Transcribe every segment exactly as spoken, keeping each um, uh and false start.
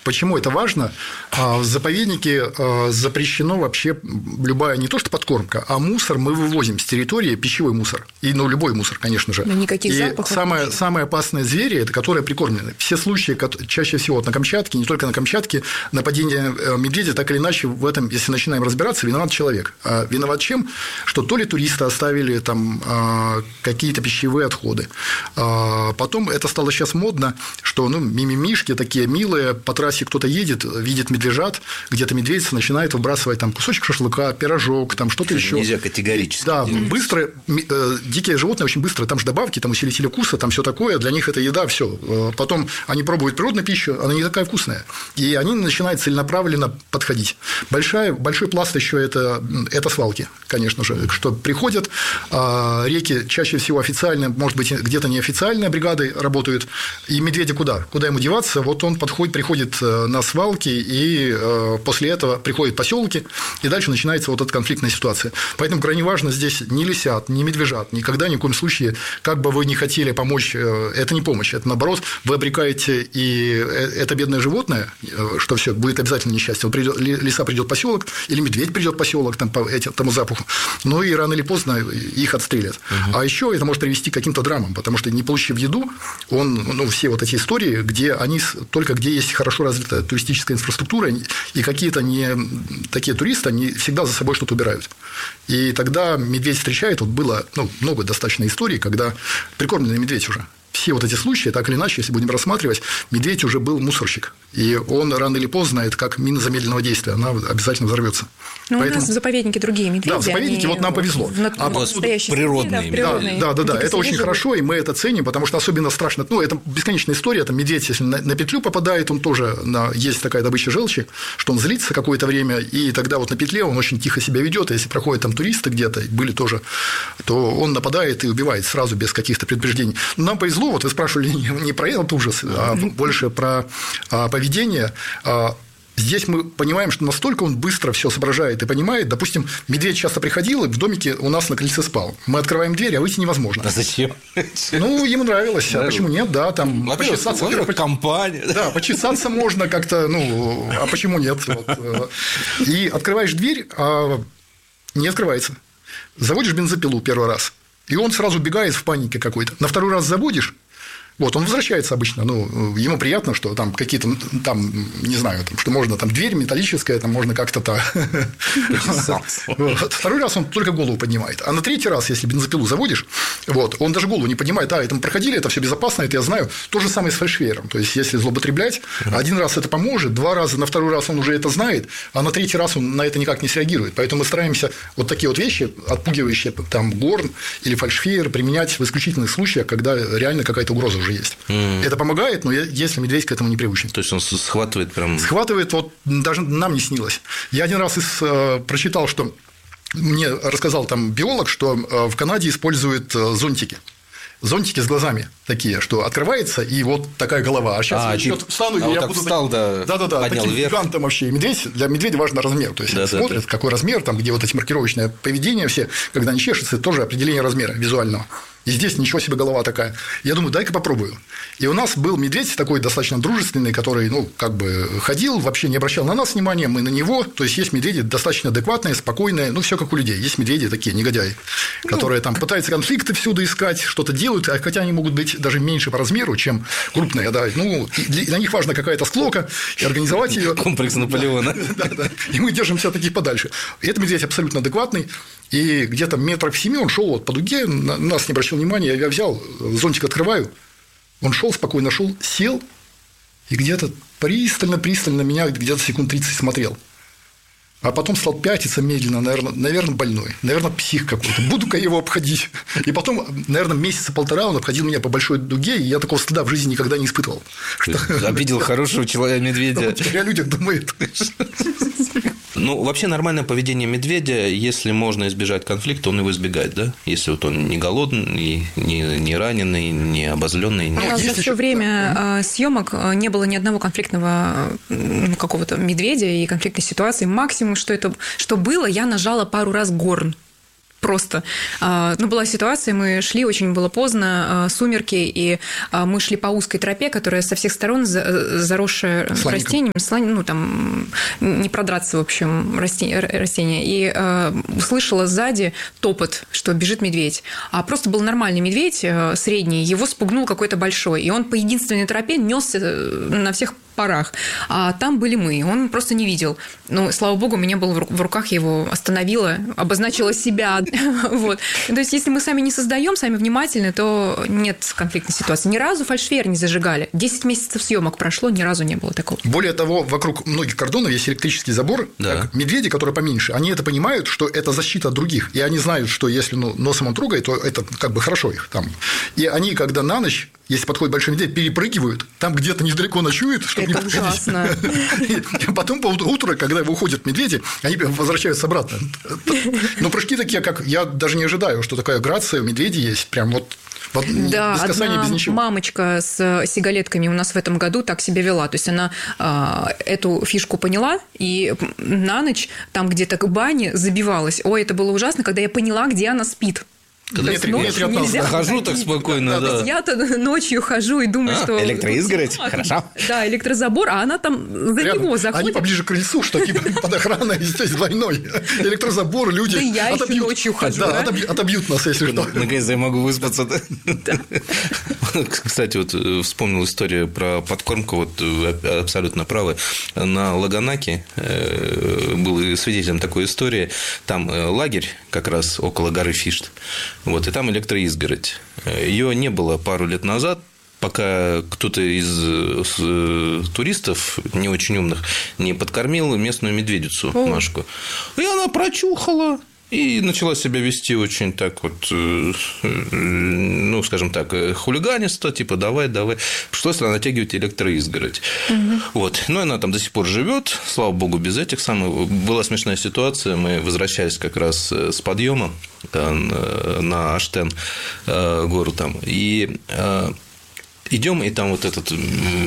Почему это важно? В заповеднике запрещено вообще любая не то что подкормка, а мусор мы вывозим с территории, пищевой мусор. И ну, любой мусор, конечно же. Но никаких и запахов. Самое, самые опасные звери – это которые прикормлены. Все случаи, чаще всего вот на Камчатке, не только на Камчатке, нападение медведя, так или иначе в этом, если начинаем разбираться, виноват человек. А виноват чем? Что то ли туристы оставили там какие-то пищевые отходы. Потом это стало сейчас модно, что ну, мимимишки такие милые, по трассе кто-то едет, видит медвежат, где-то медведица начинает выбрасывать там кусочек шашлыка, пирожок, там что-то еще. Нельзя категорически. Да, делать. Быстро, э, дикие животные очень быстро, там же добавки, там усилители вкуса, там все такое, для них это еда, все. Потом они пробуют природную пищу, она не такая вкусная, и они начинают целенаправленно подходить. Большая, большой пласт еще это, это свалки, конечно же, что приходят, реки чаще всего официально, может быть, где-то неофициальные бригады работают, и медведя куда? Куда ему деваться? Вот он подходит, приходит на свалки, и после этого приходят поселки, и дальше начинается вот эта конфликтная ситуация. Поэтому крайне важно здесь не лисят, не медвежат, никогда, ни в коем случае, как бы вы ни хотели помочь, это не помощь, это наоборот, вы обрекаете и это бедное животное, что все будет обязательно несчастье. Вот придет, лиса придет в поселок, или медведь придет в поселок там, по этому запаху, но и рано или поздно их отстрелят. Угу. А еще это может привести к каким-то драмам, потому что, не получив еду, он, ну, все вот эти истории, где они только где есть хорошо развитая туристическая инфраструктура, и какие-то не такие туристы, они всегда за собой что-то убирают. И тогда медведь встречает, вот было ну, много достаточно историй, когда прикормленный медведь уже. Все вот эти случаи, так или иначе, если будем рассматривать, медведь уже был мусорщик. И он рано или поздно, это как мина замедленного действия, она обязательно взорвется. Ну, Поэтому... у нас в заповеднике другие медведи. Да, в заповеднике вот нам повезло. На... А настоящие природные. Да, да, да, да. Это очень живут. хорошо, и мы это ценим, потому что особенно страшно. Ну, это бесконечная история. Там медведь, если на, на петлю попадает, он тоже на... есть такая добыча желчи, что он злится какое-то время, и тогда вот на петле он очень тихо себя ведет. Если проходят там туристы где-то, были тоже, то он нападает и убивает сразу без каких-то предупреждений. Но нам повезло, вот вы спрашивали не про этот ужас, а больше про поведение. Здесь мы понимаем, что настолько он быстро все соображает и понимает. Допустим, медведь часто приходил и в домике у нас на крыльце спал. Мы открываем дверь, а выйти невозможно. А зачем? Ну, ему нравилось. А почему нет? Да, там во-первых, почесаться. во-первых, компания. Да, почесаться можно как-то, ну, а почему нет? Вот. И открываешь дверь, а не открывается. Заводишь бензопилу первый раз, и он сразу убегает в панике какой-то. На второй раз заводишь. Вот, он возвращается обычно, ну, ему приятно, что там какие-то, там, не знаю, там, что можно, там, дверь металлическая, там, можно как-то так. Вот. Второй раз он только голову поднимает, а на третий раз, если бензопилу заводишь, вот, он даже голову не поднимает, а, это мы проходили, это все безопасно, это я знаю, то же самое с фальшвейером, то есть, если злоупотреблять, один раз это поможет, два раза, на второй раз он уже это знает, а на третий раз он на это никак не среагирует, поэтому мы стараемся вот такие вот вещи, отпугивающие, там, горн или фальшвейер, применять в исключительных случаях, когда реально какая-то угроза уже есть. Mm. Это помогает, но если медведь к этому не привычен. То есть он схватывает прям. Схватывает, вот даже нам не снилось. Я один раз из, э, прочитал, что мне рассказал там биолог, что в Канаде используют зонтики. Зонтики с глазами такие, что открывается, и вот такая голова. А сейчас а, я тип... встану, а и я вот буду. Встал, да, да, да, да, поднял таким вверх. гигантом вообще. Медведь, для медведя важен размер. То есть, да, смотрят, да, какой размер, там, где вот эти маркировочные поведения все, когда они чешутся, это тоже определение размера визуального. И здесь ничего себе голова такая. Я думаю, дай-ка попробую. И у нас был медведь такой достаточно дружественный, который, ну, как бы ходил, вообще не обращал на нас внимания, мы на него. То есть, есть медведи достаточно адекватные, спокойные, ну, все как у людей. Есть медведи такие негодяи, которые там пытаются конфликты всюду искать, что-то делают, хотя они могут быть даже меньше по размеру, чем крупные. Да. Ну, для них важна какая-то склока, и организовать ее. Комплекс Наполеона. Да, да. И мы держимся таких подальше. И этот медведь абсолютно адекватный. И где-то метров семи он шел вот по дуге, на нас не обращал внимания, я взял, зонтик открываю, он шел спокойно, шел, сел, и где-то пристально-пристально меня где-то секунд тридцать смотрел. А потом стал пятиться медленно, наверное, наверное, больной, наверное, псих какой-то. Буду-ка его обходить. И потом, наверное, месяца полтора он обходил меня по большой дуге, и я такого стыда в жизни никогда не испытывал. Обидел хорошего человека медведя. Теперь о людях думает. Ну, вообще нормальное поведение медведя, если можно избежать конфликта, он его избегает, да? Если вот он не голодный, не, не раненый, не обозленный. Не... А за все время съемок не было ни одного конфликтного какого-то медведя и конфликтной ситуации. Максимум, что это что было, я нажала пару раз горн. просто. Ну, была ситуация, мы шли, очень было поздно, сумерки, и мы шли по узкой тропе, которая со всех сторон заросшая растениями, ну, там, не продраться, в общем, растения, растения. И услышала сзади топот, что бежит медведь. А просто был нормальный медведь, средний, его спугнул какой-то большой, и он по единственной тропе несся на всех парах. А там были мы. Он просто не видел. Но, слава богу, у меня был в руках, я его остановила, обозначила себя. Вот. То есть, если мы сами не создаем, сами внимательны, то нет конфликтной ситуации. Ни разу фальшфейер не зажигали. десять месяцев съемок прошло, ни разу не было такого. Более того, вокруг многих кордонов есть электрический забор. Да. Как медведи, которые поменьше, они это понимают, что это защита от других. И они знают, что если ну, носом он трогает, то это как бы хорошо их там. И они, когда на ночь, если подходит большой медведь, перепрыгивают, там где-то недалеко ночуют, чтобы это не ужасно. И потом по утру, когда выходят медведи, они возвращаются обратно. Но прыжки такие, как я даже не ожидаю, что такая грация у медведей есть. Прям вот да, без касания, без ничего. Мамочка с сигалетками у нас в этом году так себя вела. То есть она э, эту фишку поняла, и на ночь там где-то к бане забивалась. Ой, это было ужасно, когда я поняла, где она спит. Когда я хожу так спокойно, да. Я-то ночью хожу и думаю, а, что... Электроизгородь, хорошо. Да, электрозабор, а она там за рядом. него заходит. Они поближе к крыльцу, что типа под охраной здесь двойной. Электрозабор, люди да я отобьют. еще ночью хожу. Да, да? Отобьют нас, если что. Наконец-то я могу выспаться. Да? Кстати, вот вспомнил историю про подкормку, вот абсолютно правы. На Лаганаке был свидетелем такой истории. Там лагерь как раз около горы Фишт. Вот, и там электроизгородь. Ее не было пару лет назад, пока кто-то из туристов, не очень умных, не подкормил местную медведицу О. Машку. И она прочухала. И начала себя вести очень так вот, ну, скажем так, хулиганисто, типа давай, давай. Пришлось натягивать электроизгородь. Угу. Вот. Ну, она там до сих пор живет, слава богу, без этих самых. Была смешная ситуация. Мы возвращались как раз с подъема на Аштен, гору там. И идем, и там вот этот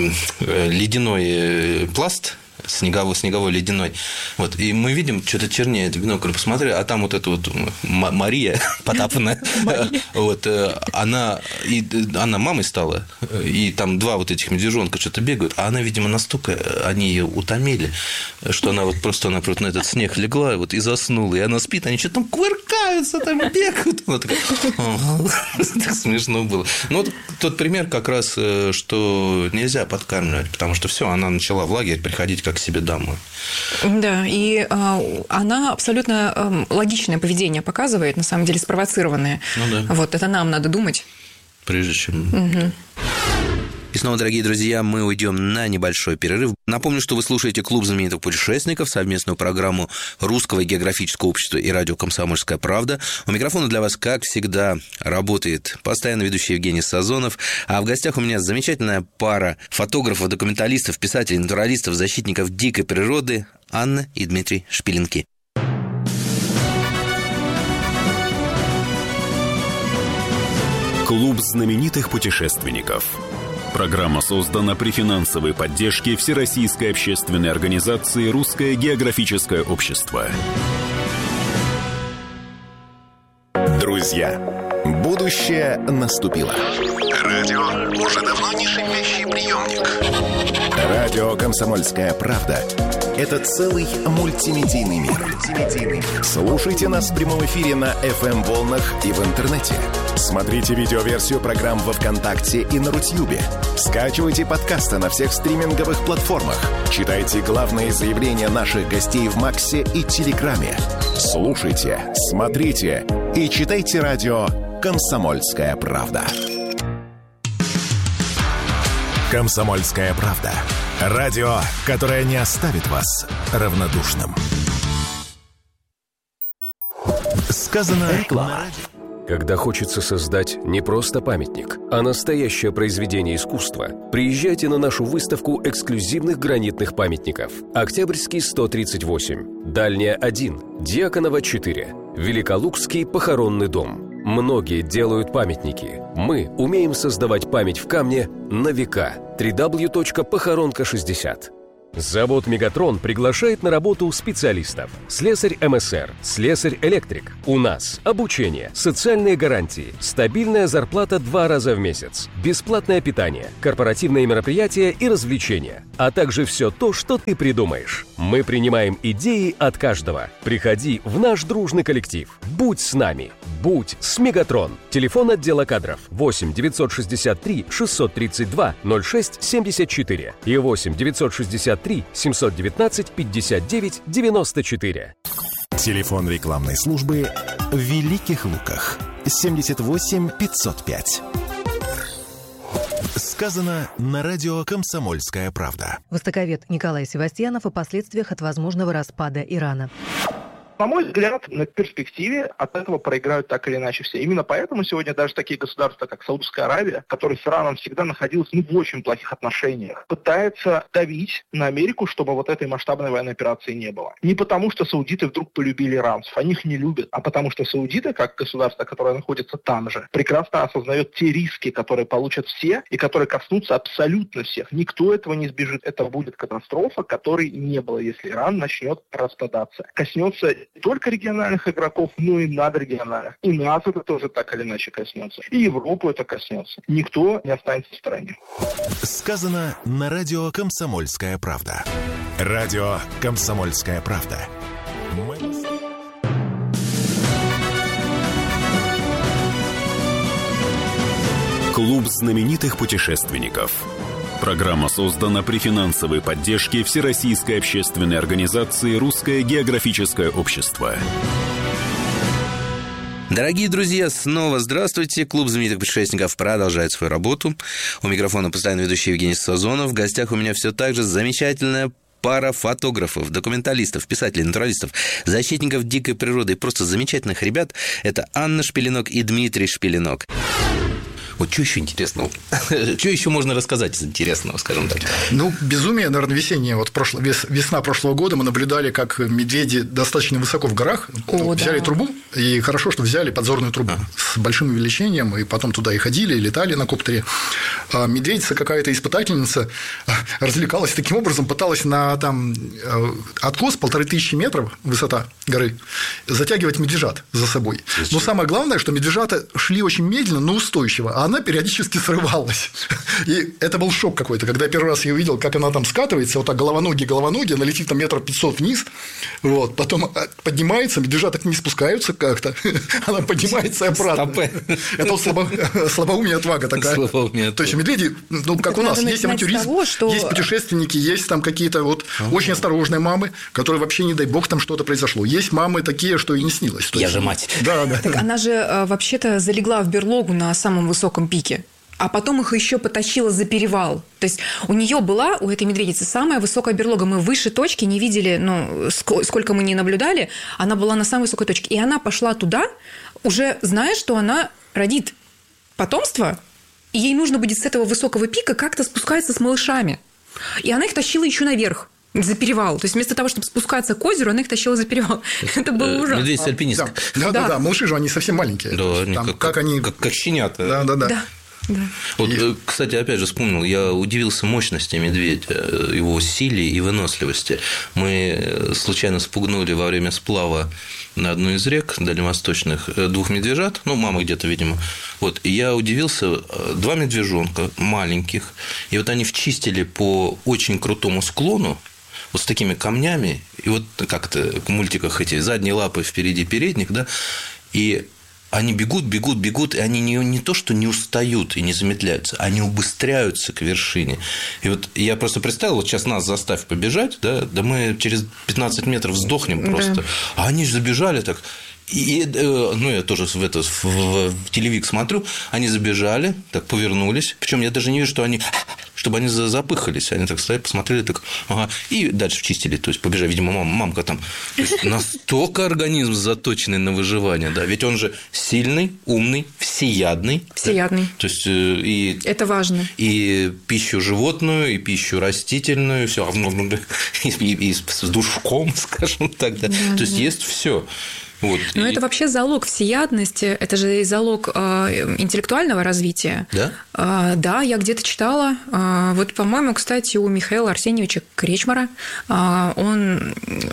ледяной пласт. Снеговой, снеговой ледяной. Вот. И мы видим, что-то чернеет в бинокль, посмотрели, а там вот эта вот Мария Потаповна, вот, она, и, она мамой стала, и там два вот этих медвежонка что-то бегают, а она, видимо, настолько, они ее утомили, что она вот просто она на этот снег легла вот, и заснула, и она спит, они что-то там кувыркаются, там бегают. Она такая, так смешно было. Ну, вот тот пример как раз, что нельзя подкармливать, потому что все, она начала в лагерь приходить как к себе домой. Да, и э, она абсолютно э, логичное поведение показывает, на самом деле спровоцированное. Ну да. Вот, это нам надо думать. Прежде чем... Угу. И снова, дорогие друзья, мы уйдем на небольшой перерыв. Напомню, что вы слушаете «Клуб знаменитых путешественников», совместную программу Русского географического общества и радио «Комсомольская правда». У микрофона для вас, как всегда, работает постоянно ведущий Евгений Сазонов. А в гостях у меня замечательная пара фотографов, документалистов, писателей, натуралистов, защитников дикой природы Анна и Дмитрий Шпилинки. «Клуб знаменитых путешественников». Программа создана при финансовой поддержке Всероссийской общественной организации «Русское географическое общество». Друзья, будущее наступило. Радио уже давно не шипящий приемник. Радио «Комсомольская правда» — это целый мультимедийный мир. Слушайте нас в прямом эфире на эф эм-волнах и в интернете. Смотрите видеоверсию программ во ВКонтакте и на Рутьюбе. Скачивайте подкасты на всех стриминговых платформах. Читайте главные заявления наших гостей в Максе и Телеграме. Слушайте, смотрите и читайте радио «Комсомольская правда». «Комсомольская правда». Радио, которое не оставит вас равнодушным. Сказано реклама. Когда хочется создать не просто памятник, а настоящее произведение искусства, приезжайте на нашу выставку эксклюзивных гранитных памятников. Октябрьский сто тридцать восемь, Дальняя один, Дьяконова четыре, Великолукский похоронный дом. Многие делают памятники. Мы умеем создавать память в камне на века. дабл ю дабл ю дабл ю точка похоронка шестьдесят. Завод «Мегатрон» приглашает на работу специалистов. Слесарь-МСР, слесарь-электрик. У нас обучение, социальные гарантии, стабильная зарплата два раза в месяц, бесплатное питание, корпоративные мероприятия и развлечения, а также все то, что ты придумаешь. Мы принимаем идеи от каждого. Приходи в наш дружный коллектив. Будь с нами. Будь с «Мегатрон». Телефон отдела кадров восемь девятьсот шестьдесят три шестьсот тридцать два ноль шесть семьдесят четыре и восемь девятьсот шестьдесят три семьсот девятнадцать пятьдесят девять девяносто четыре. Телефон рекламной службы в Великих Луках семьдесят восемь пятьсот пять. Сказано на радио «Комсомольская правда». Востоковед Николай Севастьянов о последствиях от возможного распада Ирана. На мой взгляд, на перспективе от этого проиграют так или иначе все. Именно поэтому сегодня даже такие государства, как Саудовская Аравия, которая с Ираном всегда находилась ну, в очень плохих отношениях, пытается давить на Америку, чтобы вот этой масштабной военной операции не было. Не потому, что саудиты вдруг полюбили иранцев, они их не любят, а потому что саудиты, как государство, которое находится там же, прекрасно осознает те риски, которые получат все и которые коснутся абсолютно всех. Никто этого не избежит. Это будет катастрофа, которой не было, если Иран начнет распадаться. Коснется не только региональных игроков, но и надрегиональных. И нас это тоже так или иначе коснется. И Европу это коснется. Никто не останется в стороне. Сказано на радио «Комсомольская правда». Радио «Комсомольская правда». Мы... Клуб знаменитых путешественников. Программа создана при финансовой поддержке Всероссийской общественной организации «Русское географическое общество». Дорогие друзья, снова здравствуйте. Клуб знаменитых путешественников продолжает свою работу. У микрофона постоянно ведущий Евгений Сазонов. В гостях у меня все так же замечательная пара фотографов, документалистов, писателей, натуралистов, защитников дикой природы и просто замечательных ребят. Это Анна Шпилинок и Дмитрий Шпилинок. Вот что еще интересного? Что еще можно рассказать из интересного, скажем так? Ну, безумие, наверное, весеннее. Вот прошло, весна прошлого года мы наблюдали, как медведи достаточно высоко в горах О, взяли да. трубу, и хорошо, что взяли подзорную трубу а. с большим увеличением, и потом туда и ходили, и летали на коптере. А медведица какая-то испытательница развлекалась таким образом, пыталась на там, откос полторы тысячи метров высота горы затягивать медвежат за собой. Но самое главное, что медвежата шли очень медленно, но устойчиво, а она периодически срывалась. И это был шок какой-то, когда я первый раз ее увидел, как она там скатывается, вот так головоноги-головоноги, она летит там метров пятьсот вниз, вот, потом поднимается, медвежата не спускаются как-то, она поднимается и обратно. Это вот слабо... слабоумие, отвага такая. Слабоумие. То есть, медведи, ну, как так у нас, есть авантюризм, того, что... есть путешественники, есть там какие-то вот А-а-а. очень осторожные мамы, которые вообще, не дай бог, там что-то произошло. Есть мамы такие, что и не снилось. Я же мать. Да, да. Так она же вообще-то залегла в берлогу на самом высоком пике. А потом их еще потащило за перевал. То есть у нее была, у этой медведицы, самая высокая берлога. Мы выше точки не видели, ну, сколько мы не наблюдали, она была на самой высокой точке. И она пошла туда, уже зная, что она родит потомство, и ей нужно будет с этого высокого пика как-то спускаться с малышами. И она их тащила еще наверх. За перевал. То есть вместо того, чтобы спускаться к озеру, она их тащила за перевал. Это было ужасно. Медведица-альпинистка. Да, да, да, да. Малыши же они совсем маленькие. Да, там, как, как они как, как щенята. Да, да, да. да. Да. Вот, кстати, опять же вспомнил, я удивился мощности медведя, его силе и выносливости. Мы случайно спугнули во время сплава на одну из рек дальневосточных двух медвежат, ну, мама где-то, видимо. Вот, и я удивился, два медвежонка маленьких, и вот они вчистили по очень крутому склону, вот с такими камнями, и вот как-то в мультиках эти задние лапы впереди передних, да, и они бегут, бегут, бегут, и они не, не то, что не устают и не замедляются, они убыстряются к вершине. И вот я просто представил, вот сейчас нас заставь побежать, да, да мы через пятнадцать метров сдохнем просто. Да. А они же забежали так. И, ну, я тоже в, это, в, в телевик смотрю, они забежали, так повернулись, причем я даже не вижу, что они, чтобы они запыхались, они так стоят, посмотрели, так, ага, и дальше вчистили, то есть побежали, видимо, мама, мамка там, то есть настолько организм заточенный на выживание, да, ведь он же сильный, умный, всеядный, всеядный, да? То есть и это важно, и пищу животную, и пищу растительную, все, и, и, и с душком, скажем так, да, да то есть да. есть все. Вот. Но и... это вообще залог всеядности, это же и залог э, интеллектуального развития. Да? Э, да, я где-то читала. Э, вот, по-моему, кстати, у Михаила Арсеньевича Кречмара э, он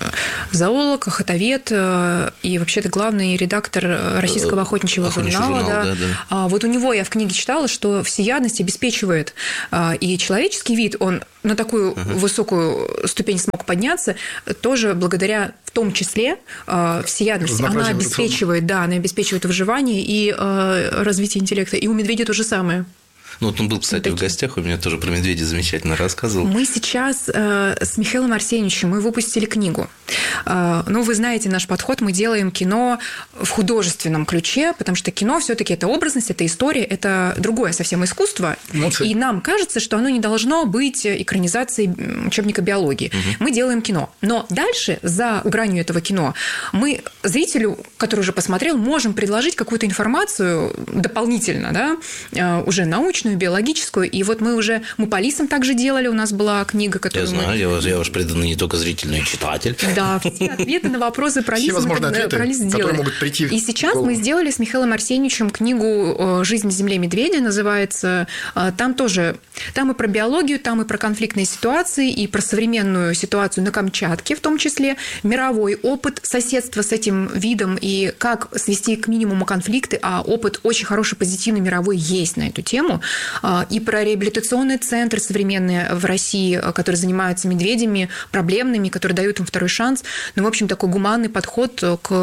зоолог, охотовед э, и вообще-то главный редактор российского охотничьего журнала. Журнал, да. Да, да. А, вот у него я в книге читала, что всеядность обеспечивает э, и человеческий вид, он на такую uh-huh. высокую ступень смог подняться, тоже благодаря в том числе э, всеядности. Она обеспечивает, да, она обеспечивает выживание и э, развитие интеллекта. И у медведя то же самое. Ну, вот он был, кстати, вот в гостях, у меня тоже про медведя замечательно рассказывал. Мы сейчас э, с Михаилом Арсеньевичем мы выпустили книгу. Э, ну, вы знаете наш подход, мы делаем кино в художественном ключе, потому что кино все-таки это образность, это история, это другое совсем искусство. Эмоции. И нам кажется, что оно не должно быть экранизацией учебника биологии. Угу. Мы делаем кино. Но дальше, за гранью этого кино, мы зрителю, который уже посмотрел, можем предложить какую-то информацию дополнительно, да, уже научную, биологическую. И вот мы уже Муполисом также делали. У нас была книга, которую Я знаю, мы... я, ваш, я ваш преданный не только зритель, но и читатель. Да, все ответы на вопросы про лис, мы, ответы, про лис сделали. Могут прийти и сейчас мы сделали с Михаилом Арсеньевичем книгу «Жизнь на земле медведя», называется. Там тоже, там и про биологию, там и про конфликтные ситуации, и про современную ситуацию на Камчатке, в том числе мировой опыт соседства с этим видом и как свести к минимуму конфликты, а опыт очень хороший, позитивный, мировой есть на эту тему. И про реабилитационные центры современные в России, которые занимаются медведями, проблемными, которые дают им второй шанс. Ну, в общем, такой гуманный подход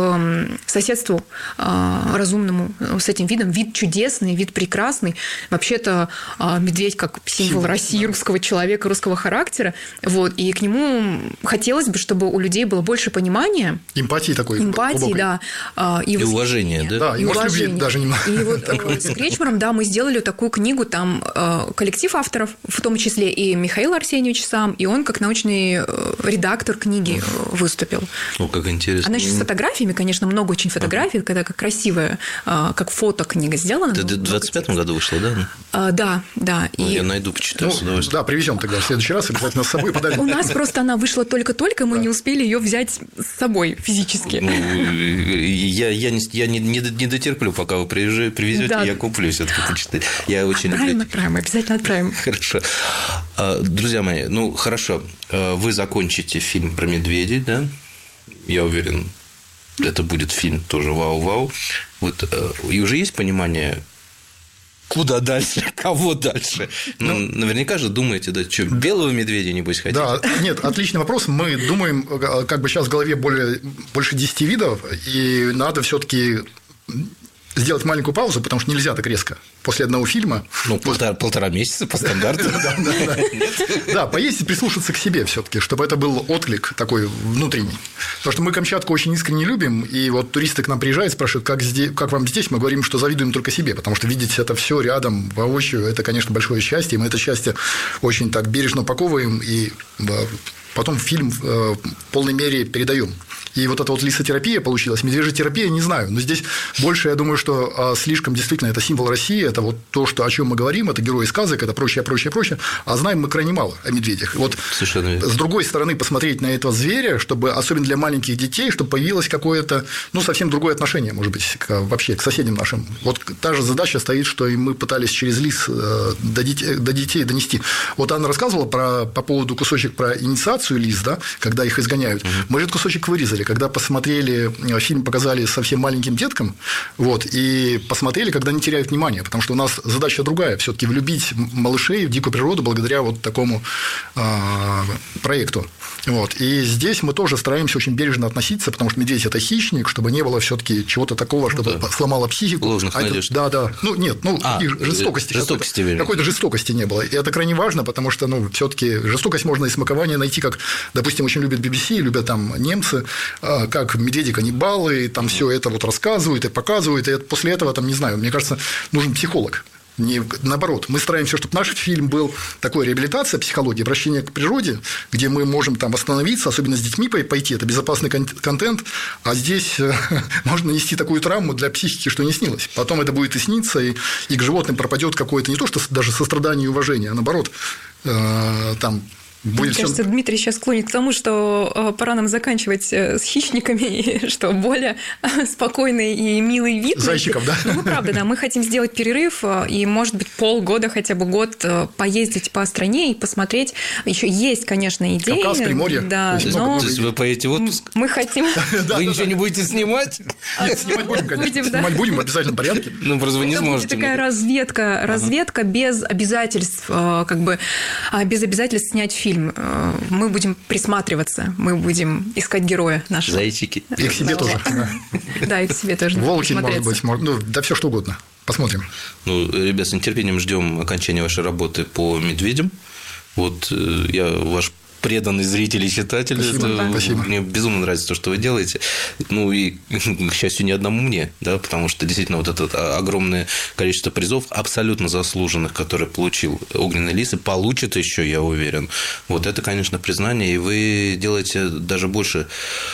к соседству разумному с этим видом. Вид чудесный, вид прекрасный. Вообще-то медведь как символ России, русского человека, русского характера. Вот. И к нему хотелось бы, чтобы у людей было больше понимания. Эмпатии такой. Эмпатии, да. И, и уважения, да? Да, и, и может, уважения. Любви даже немного. И вот с Кречмаром, да, мы сделали такую книгу, там коллектив авторов, в том числе и Михаил Арсеньевич сам, и он как научный редактор книги выступил. О, как интересно. Она еще с фотографиями, конечно, много очень фотографий, ага. когда как красивая, как фото-книга сделана. Это в двадцать пятом году вышло, да? А, да, да. Ну, и... Я найду, почитаю ну, с удовольствием. Да, привезем тогда в следующий раз, обязательно с собой подарим. У нас просто она вышла только-только, мы не успели ее взять с собой физически. Я, я, не, я не, не, не дотерплю, пока вы привезете, да. я куплю все-таки почитать. Я очень отправим, люблю. отправим, обязательно отправим. Хорошо. Друзья мои, ну хорошо, вы закончите фильм про медведей, да? Я уверен, это будет фильм тоже вау-вау. Вот, и уже есть понимание, куда дальше, кого дальше? Ну, ну, наверняка же думаете, да, что, белого медведя, небось, хотите? Да, нет, отличный вопрос. Мы думаем, как бы сейчас в голове более, больше десяти видов, и надо все-таки сделать маленькую паузу, потому что нельзя так резко. После одного фильма. Ну, полтора, полтора месяца по стандарту. Да, поесть и прислушаться к себе все-таки, чтобы это был отклик такой внутренний. Потому что мы Камчатку очень искренне любим, и вот туристы к нам приезжают, спрашивают, как, здесь, как вам здесь, мы говорим, что завидуем только себе, потому что видеть это все рядом, воочию, это, конечно, большое счастье, и мы это счастье очень так бережно упаковываем, и потом фильм в полной мере передаем. И вот эта вот лисотерапия получилась, медвежьетерапия, не знаю, но здесь больше, я думаю, что слишком действительно это символ России, это вот то, что, о чем мы говорим, это герои сказок, это прочее, прочее, прочее, а знаем мы крайне мало о медведях. Вот совершенно с другой стороны посмотреть на этого зверя, чтобы, особенно для маленьких детей, чтобы появилось какое-то, ну, совсем другое отношение, может быть, к, вообще к соседям нашим. Вот та же задача стоит, что и мы пытались через лис до детей, до детей донести. Вот Анна рассказывала про, по поводу кусочек про инициацию лис, да, когда их изгоняют. Угу. Мы же этот кусочек вырезали. Когда посмотрели, фильм показали совсем маленьким деткам, вот, и посмотрели, когда они теряют внимание, потому что у нас задача другая, все-таки влюбить малышей в дикую природу благодаря вот такому э, проекту. Вот. И здесь мы тоже стараемся очень бережно относиться, потому что медведь – это хищник, чтобы не было все-таки чего-то такого, чтобы да. сломало психику. Ложных а надежд. Это, да, да. Ну, нет, ну, а, жестокости. Жестокости, какой-то, какой-то жестокости не было. И это крайне важно, потому что, ну, все-таки жестокость можно и смакование найти, как, допустим, очень любят би би си, любят там немцы, как медведи-каннибалы, там все это вот рассказывают и показывают, и после этого, там, не знаю, мне кажется, нужен психолог. Не, наоборот, мы стараемся, чтобы наш фильм был такой реабилитация, психология, обращение к природе, где мы можем там остановиться, особенно с детьми пойти, это безопасный контент, а здесь можно нанести такую травму для психики, что не снилось. Потом это будет и сниться, и, и к животным пропадет какое-то не то, что даже сострадание и уважение, а наоборот, э, там Будет Мне все... кажется, Дмитрий сейчас склонит к тому, что пора нам заканчивать с хищниками, что более спокойный и милый вид. Зайчиков, да? Ну, правда, да. Мы хотим сделать перерыв и, может быть, полгода, хотя бы год поездить по стране и посмотреть. Еще есть, конечно, идеи. Кавказ, Приморье. Да, но... То есть вы поедете в отпуск? Мы хотим... Вы ничего не будете снимать? Нет, снимать будем, конечно. Снимать будем в обязательном порядке. Ну, просто вы не сможете. Это такая разведка, разведка без обязательств, как бы, без обязательств снять фильм. Мы будем присматриваться, мы будем искать героя нашего. Зайчики. И к себе тоже. Да, и к себе тоже. Волки, может быть, ну, да все что угодно. Посмотрим. Ну, ребят, с нетерпением ждем окончания вашей работы по медведям. Вот я ваш преданный зритель и читатель. Спасибо, это, спасибо. Мне безумно нравится то, что вы делаете. Ну, и, к счастью, не одному мне, да, потому что действительно вот это огромное количество призов, абсолютно заслуженных, которые получил «Огненный лис», и получит еще, я уверен. Вот это, конечно, признание, и вы делаете даже больше.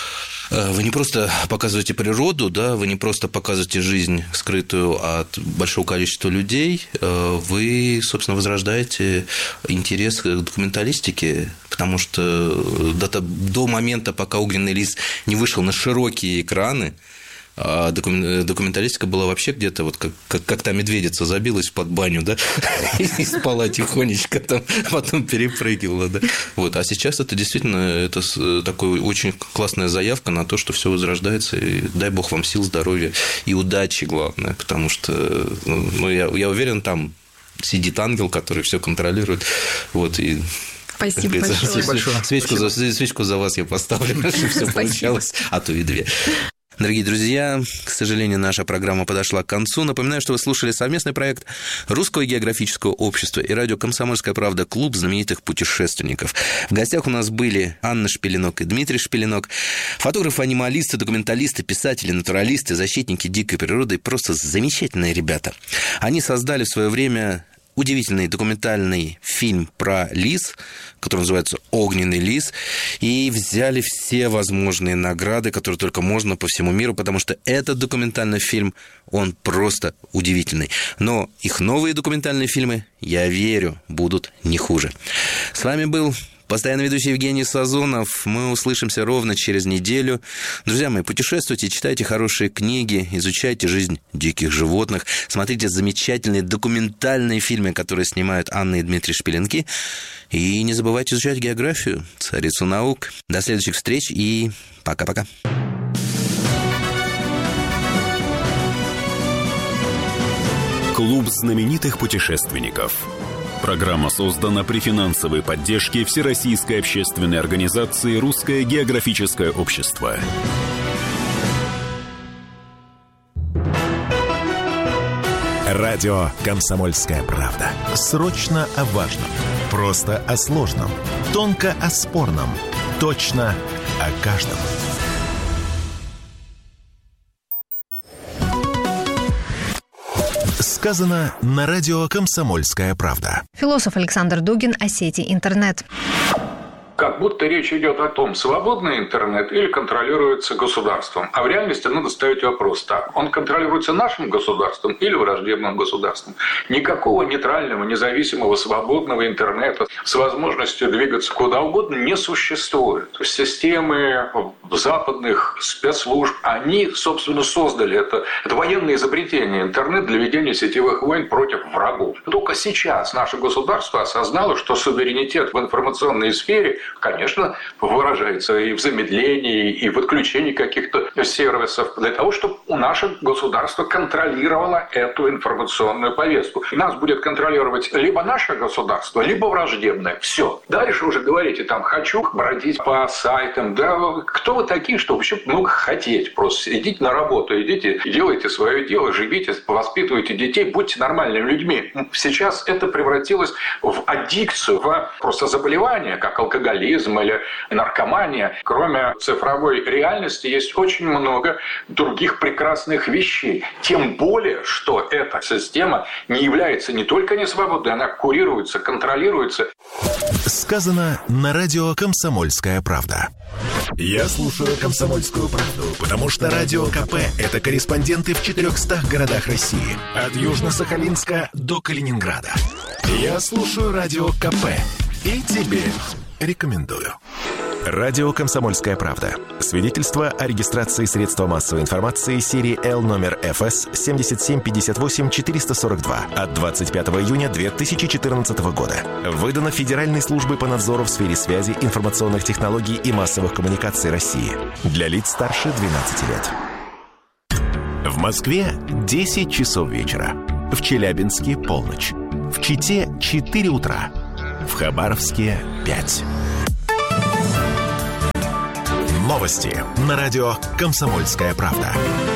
Вы не просто показываете природу, да, вы не просто показываете жизнь, скрытую от большого количества людей, вы, собственно, возрождаете интерес к документалистике, потому что до, до момента, пока «Огненный лис» не вышел на широкие экраны, а документалистика была вообще где-то, вот как, как, как та медведица забилась под баню, да, и спала тихонечко, там, потом перепрыгивала, да. Вот. А сейчас это действительно это такая очень классная заявка на то, что все возрождается, и дай бог вам сил, здоровья и удачи, главное, потому что, ну, я, я уверен, там сидит ангел, который все контролирует, вот, и... Спасибо большое. Спасибо большое. Свечку, Спасибо. За, свечку за вас я поставлю, чтобы все получалось, а то и две. Дорогие друзья, к сожалению, наша программа подошла к концу. Напоминаю, что вы слушали совместный проект Русского географического общества и радио «Комсомольская правда» «Клуб знаменитых путешественников». В гостях у нас были Анна Шпилинок и Дмитрий Шпилинок, фотографы-анималисты, документалисты, писатели, натуралисты, защитники дикой природы и просто замечательные ребята. Они создали в свое время удивительный документальный фильм про лис, который называется «Огненный лис», и взяли все возможные награды, которые только можно по всему миру, потому что этот документальный фильм, он просто удивительный. Но их новые документальные фильмы, я верю, будут не хуже. С вами был постоянно ведущий Евгений Сазонов. Мы услышимся ровно через неделю. Друзья мои, путешествуйте, читайте хорошие книги, изучайте жизнь диких животных, смотрите замечательные документальные фильмы, которые снимают Анна и Дмитрий Шпилинки. И не забывайте изучать географию, царицу наук. До следующих встреч и пока-пока. Клуб знаменитых путешественников. Программа создана при финансовой поддержке Всероссийской общественной организации «Русское географическое общество». Радио «Комсомольская правда». Срочно о важном. Просто о сложном. Тонко о спорном. Точно о каждом. Сказано на радио «Комсомольская правда». Философ Александр Дугин о сети интернет. Как будто речь идет о том, свободный интернет или контролируется государством. А в реальности надо ставить вопрос так. Он контролируется нашим государством или враждебным государством? Никакого нейтрального, независимого, свободного интернета с возможностью двигаться куда угодно не существует. Системы западных спецслужб, они, собственно, создали это. Это военное изобретение интернет для ведения сетевых войн против врагов. Только сейчас наше государство осознало, что суверенитет в информационной сфере, конечно, выражается и в замедлении, и в отключении каких-то сервисов, для того, чтобы наше государство контролировало эту информационную повестку. Нас будет контролировать либо наше государство, либо враждебное. Все. Дальше уже говорите, там, хочу бродить по сайтам. Да, кто вы такие, что вообще много хотеть? Просто идите на работу, идите, делайте свое дело, живите, воспитывайте детей, будьте нормальными людьми. Сейчас это превратилось в аддикцию, в просто заболевание, как алкоголизм или наркомания. Кроме цифровой реальности есть очень много других прекрасных вещей. Тем более, что эта система не является не только несвободной, она курируется, контролируется. Сказано на радио «Комсомольская правда». Я слушаю «Комсомольскую правду», потому что Радио КП – это корреспонденты в четырехстах городах России. От Южно-Сахалинска до Калининграда. Я слушаю Радио КП и тебе рекомендую. Радио «Комсомольская правда». Свидетельство о регистрации средства массовой информации серии Л номер эф эс семь семь пять восемь четыре сорок два от двадцать пятого июня две тысячи четырнадцатого года. Выдано Федеральной службой по надзору в сфере связи, информационных технологий и массовых коммуникаций России. Для лиц старше двенадцати лет. В Москве десять часов вечера. В Челябинске полночь. В Чите четыре утра. В Хабаровске пять. Новости на радио «Комсомольская правда».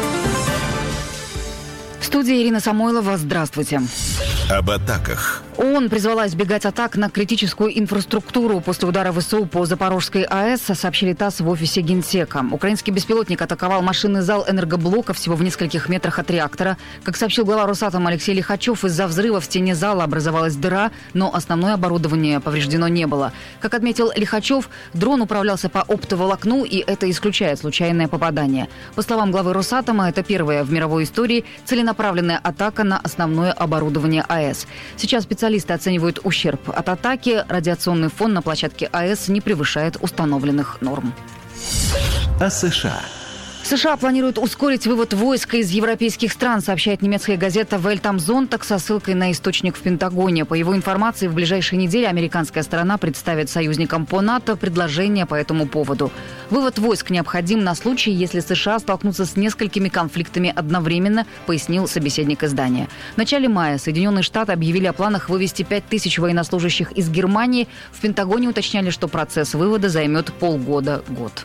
В студии Ирина Самойлова. Здравствуйте. Об атаках. ООН призвала избегать атак на критическую инфраструктуру после удара ВСУ по Запорожской АЭС, сообщили ТАСС в офисе Генсека. Украинский беспилотник атаковал машинный зал энергоблока всего в нескольких метрах от реактора. Как сообщил глава Росатома Алексей Лихачев, из-за взрыва в стене зала образовалась дыра, но основное оборудование повреждено не было. Как отметил Лихачев, дрон управлялся по оптоволокну, и это исключает случайное попадание. По словам главы Росатома, это первая в мировой истории целенаправленная атака на основное оборудование АЭС. Сейчас специалисты оценивают ущерб от атаки. Радиационный фон на площадке АЭС не превышает установленных норм. О США. США планируют ускорить вывод войск из европейских стран, сообщает немецкая газета «Welt am Sonntag» со ссылкой на источник в Пентагоне. По его информации, в ближайшие недели американская сторона представит союзникам по НАТО предложение по этому поводу. Вывод войск необходим на случай, если США столкнутся с несколькими конфликтами одновременно, пояснил собеседник издания. В начале мая Соединенные Штаты объявили о планах вывести пять тысяч военнослужащих из Германии. В Пентагоне уточняли, что процесс вывода займет полгода-год.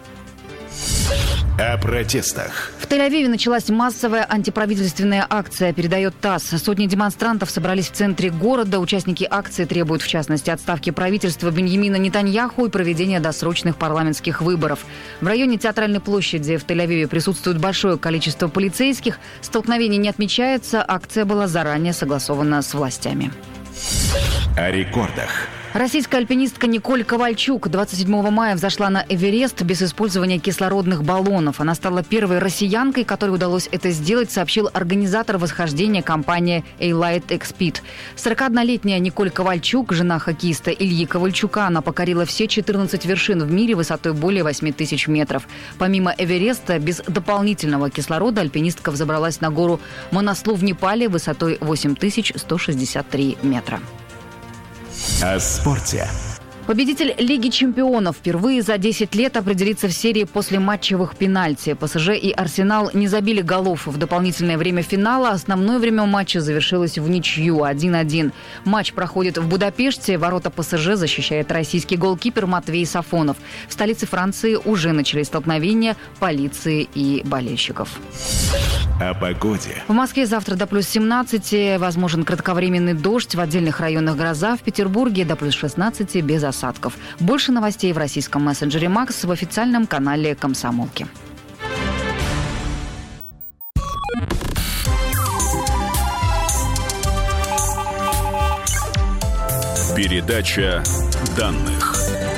О протестах. В Тель-Авиве началась массовая антиправительственная акция, передает ТАСС. Сотни демонстрантов собрались в центре города. Участники акции требуют, в частности, отставки правительства Беньямина Нетаньяху и проведения досрочных парламентских выборов. В районе Театральной площади в Тель-Авиве присутствует большое количество полицейских. Столкновений не отмечается. Акция была заранее согласована с властями. О рекордах. Российская альпинистка Николь Ковальчук двадцать седьмого мая взошла на Эверест без использования кислородных баллонов. Она стала первой россиянкой, которой удалось это сделать, сообщил организатор восхождения компания A-Light Exped. сорокаоднолетняя Николь Ковальчук, жена хоккеиста Ильи Ковальчука, она покорила все четырнадцать вершин в мире высотой более восемь тысяч метров. Помимо Эвереста, без дополнительного кислорода альпинистка взобралась на гору Манаслу в Непале высотой восемь тысяч сто шестьдесят три метра. О спорте. Победитель Лиги чемпионов впервые за десять лет определится в серии после матчевых пенальти. ПСЖ и Арсенал не забили голов в дополнительное время финала. Основное время матча завершилось в ничью один один. Матч проходит в Будапеште. Ворота ПСЖ защищает российский голкипер Матвей Сафонов. В столице Франции уже начались столкновения полиции и болельщиков. О погоде. В Москве завтра до плюс семнадцати. Возможен кратковременный дождь. В отдельных районах гроза. В Петербурге до плюс шестнадцати без осадков. Больше новостей в российском мессенджере «Макс» в официальном канале «Комсомолки». Передача данных.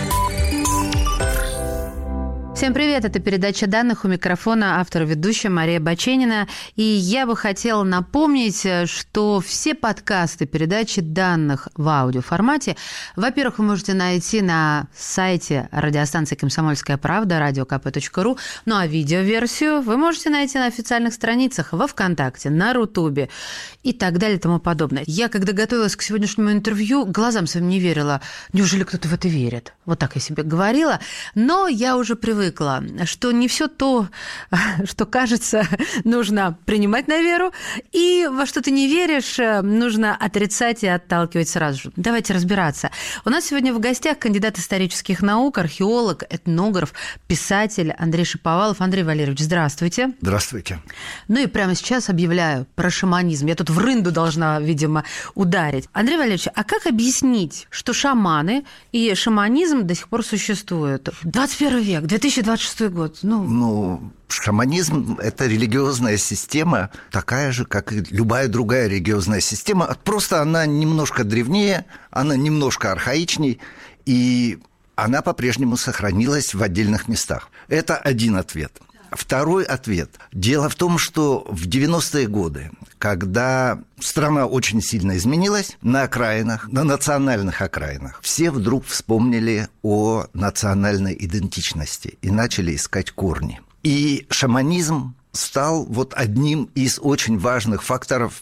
Всем привет, это передача данных, у микрофона автор и ведущая Мария Баченина. И я бы хотела напомнить, что все подкасты передачи данных в аудиоформате, во-первых, вы можете найти на сайте радиостанции «Комсомольская правда» радио ка пэ точка ру, ну а видеоверсию вы можете найти на официальных страницах во ВКонтакте, на Рутубе и так далее и тому подобное. Я, когда готовилась к сегодняшнему интервью, глазам своим не верила. Неужели кто-то в это верит? Вот так я себе говорила. Но я уже привыкла, что не все то, что кажется, нужно принимать на веру, и во что ты не веришь, нужно отрицать и отталкивать сразу же. Давайте разбираться. У нас сегодня в гостях кандидат исторических наук, археолог, этнограф, писатель Андрей Шаповалов. Андрей Валерьевич, здравствуйте. Здравствуйте. Ну и прямо сейчас объявляю про шаманизм. Я тут в рынду должна, видимо, ударить. Андрей Валерьевич, а как объяснить, что шаманы и шаманизм до сих пор существуют? двадцать первый век, две тысячи двадцать шестой год. Ну, ну шаманизм – это религиозная система, такая же, как и любая другая религиозная система. Просто она немножко древнее, она немножко архаичней, и она по-прежнему сохранилась в отдельных местах. Это один ответ. Второй ответ. Дело в том, что в девяностые годы, когда страна очень сильно изменилась, на окраинах, на национальных окраинах, все вдруг вспомнили о национальной идентичности и начали искать корни. И шаманизм стал вот одним из очень важных факторов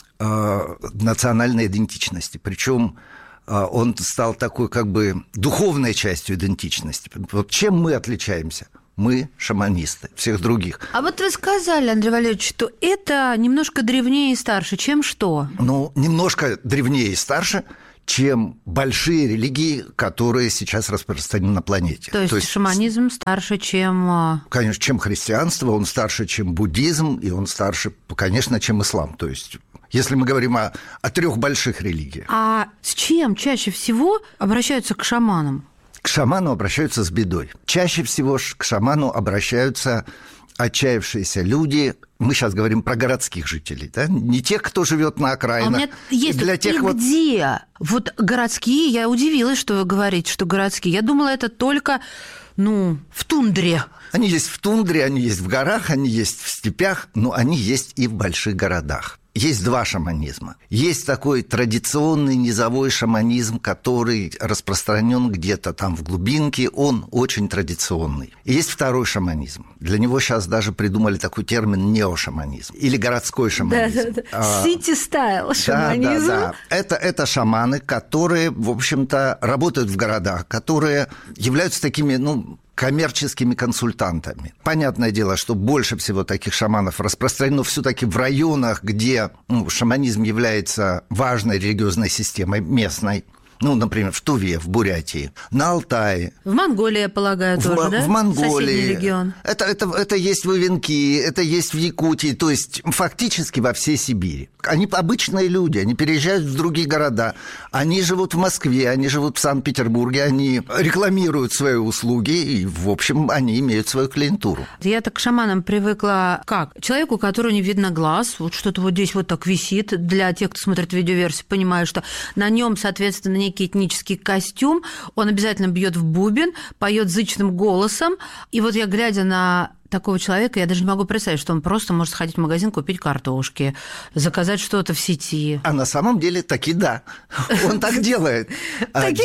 э, национальной идентичности. Причем э, он стал такой как бы духовной частью идентичности. Вот чем мы отличаемся? Мы шаманисты, всех других. А вот вы сказали, Андрей Валерьевич, что это немножко древнее и старше. Чем что? Ну, немножко древнее и старше, чем большие религии, которые сейчас распространены на планете. То есть, То есть шаманизм старше, чем... Конечно, чем христианство, он старше, чем буддизм, и он старше, конечно, чем ислам. То есть... Если мы говорим о, о трех больших религиях. А с чем чаще всего обращаются к шаманам? К шаману обращаются с бедой. Чаще всего к шаману обращаются отчаявшиеся люди. Мы сейчас говорим про городских жителей, да? Не тех, кто живет на окраинах. А у меня есть для и тех вот... где? Вот городские, я удивилась, что вы говорите, что городские. Я думала, это только, ну, в тундре. Они есть в тундре, они есть в горах, они есть в степях, но они есть и в больших городах. Есть два шаманизма. Есть такой традиционный низовой шаманизм, который распространен где-то там в глубинке, он очень традиционный. И есть второй шаманизм. Для него сейчас даже придумали такой термин неошаманизм или городской шаманизм. Сити-стайл шаманизм. Да, да, да. Это, это шаманы, которые, в общем-то, работают в городах, которые являются такими, ну, коммерческими консультантами. Понятное дело, что больше всего таких шаманов распространено все-таки в районах, где ну, шаманизм является важной религиозной системой местной. Ну, например, в Туве, в Бурятии, на Алтае. В Монголии, я полагаю, в, тоже, да? В Монголии. Соседний регион. Это, это, это есть в Ивенки, это есть в Якутии, то есть фактически во всей Сибири. Они обычные люди, они переезжают в другие города, они живут в Москве, они живут в Санкт-Петербурге, они рекламируют свои услуги, и, в общем, они имеют свою клиентуру. Я так к шаманам привыкла как? Человеку, которого не видно глаз, вот что-то вот здесь вот так висит. Для тех, кто смотрит видеоверсию, понимаю, что на нем, соответственно, некий этнический костюм, он обязательно бьет в бубен, поет зычным голосом, и вот я, глядя на такого человека, я даже не могу представить, что он просто может сходить в магазин, купить картошки, заказать что-то в сети. А на самом деле таки да. Он так делает. Такие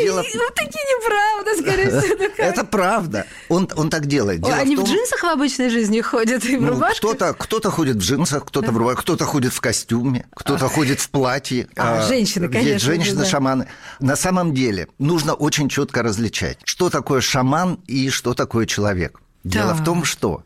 неправда, скорее всего. Это правда. Он так делает. Они в джинсах в обычной жизни ходят и в рубашках? Кто-то ходит в джинсах, кто-то в рубашках, кто-то ходит в костюме, кто-то ходит в платье. А, женщины, конечно. Есть женщины-шаманы. На самом деле нужно очень четко различать, что такое шаман и что такое человек. Дело в том, что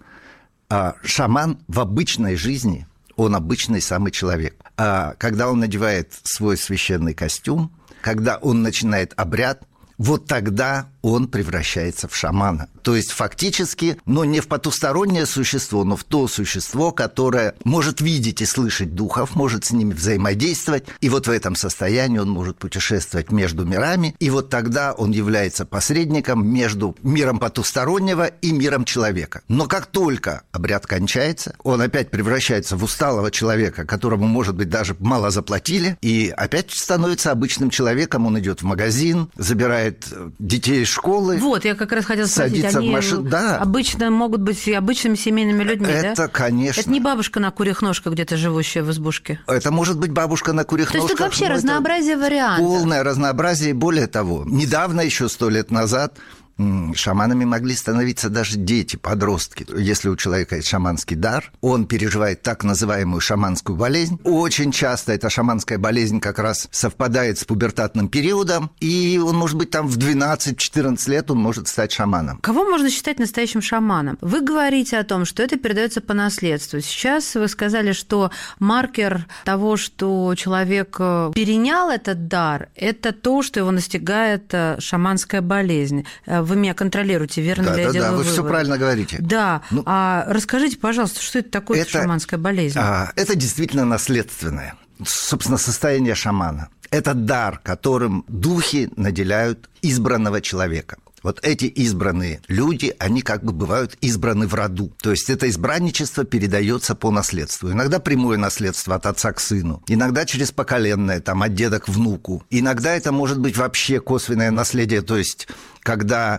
а шаман в обычной жизни, он обычный самый человек. А когда он надевает свой священный костюм, когда он начинает обряд, вот тогда он превращается в шамана. То есть фактически, но не в потустороннее существо, но в то существо, которое может видеть и слышать духов, может с ними взаимодействовать, и вот в этом состоянии он может путешествовать между мирами, и вот тогда он является посредником между миром потустороннего и миром человека. Но как только обряд кончается, он опять превращается в усталого человека, которому, может быть, даже мало заплатили, и опять становится обычным человеком, он идет в магазин, забирает детей из школы. Вот, я как раз хотела спросить, они в машину. Да. обычно могут быть и обычными семейными людьми, это, да? Это, конечно. Это не бабушка на курьих ножках где-то живущая в избушке? Это может быть бабушка на курьих То ножках. То есть тут вообще разнообразие вариантов? Полное разнообразие, более того. Недавно, еще сто лет назад, шаманами могли становиться даже дети, подростки. Если у человека есть шаманский дар, он переживает так называемую шаманскую болезнь. Очень часто эта шаманская болезнь как раз совпадает с пубертатным периодом, и он может быть там в двенадцать-четырнадцать лет он может стать шаманом. Кого можно считать настоящим шаманом? Вы говорите о том, что это передается по наследству. Сейчас вы сказали, что маркер того, что человек перенял этот дар, это то, что его настигает шаманская болезнь. Вы меня контролируете, верно да, ли я да, делаю да, вы вывод? все правильно говорите. Да. Ну, а расскажите, пожалуйста, что это такое это, шаманская болезнь? А, это действительно наследственное. Собственно, состояние шамана. Это дар, которым духи наделяют избранного человека. Вот эти избранные люди, они как бы бывают избраны в роду. То есть это избранничество передается по наследству. Иногда прямое наследство от отца к сыну, иногда через поколенное, там, от деда к внуку. Иногда это может быть вообще косвенное наследие, то есть когда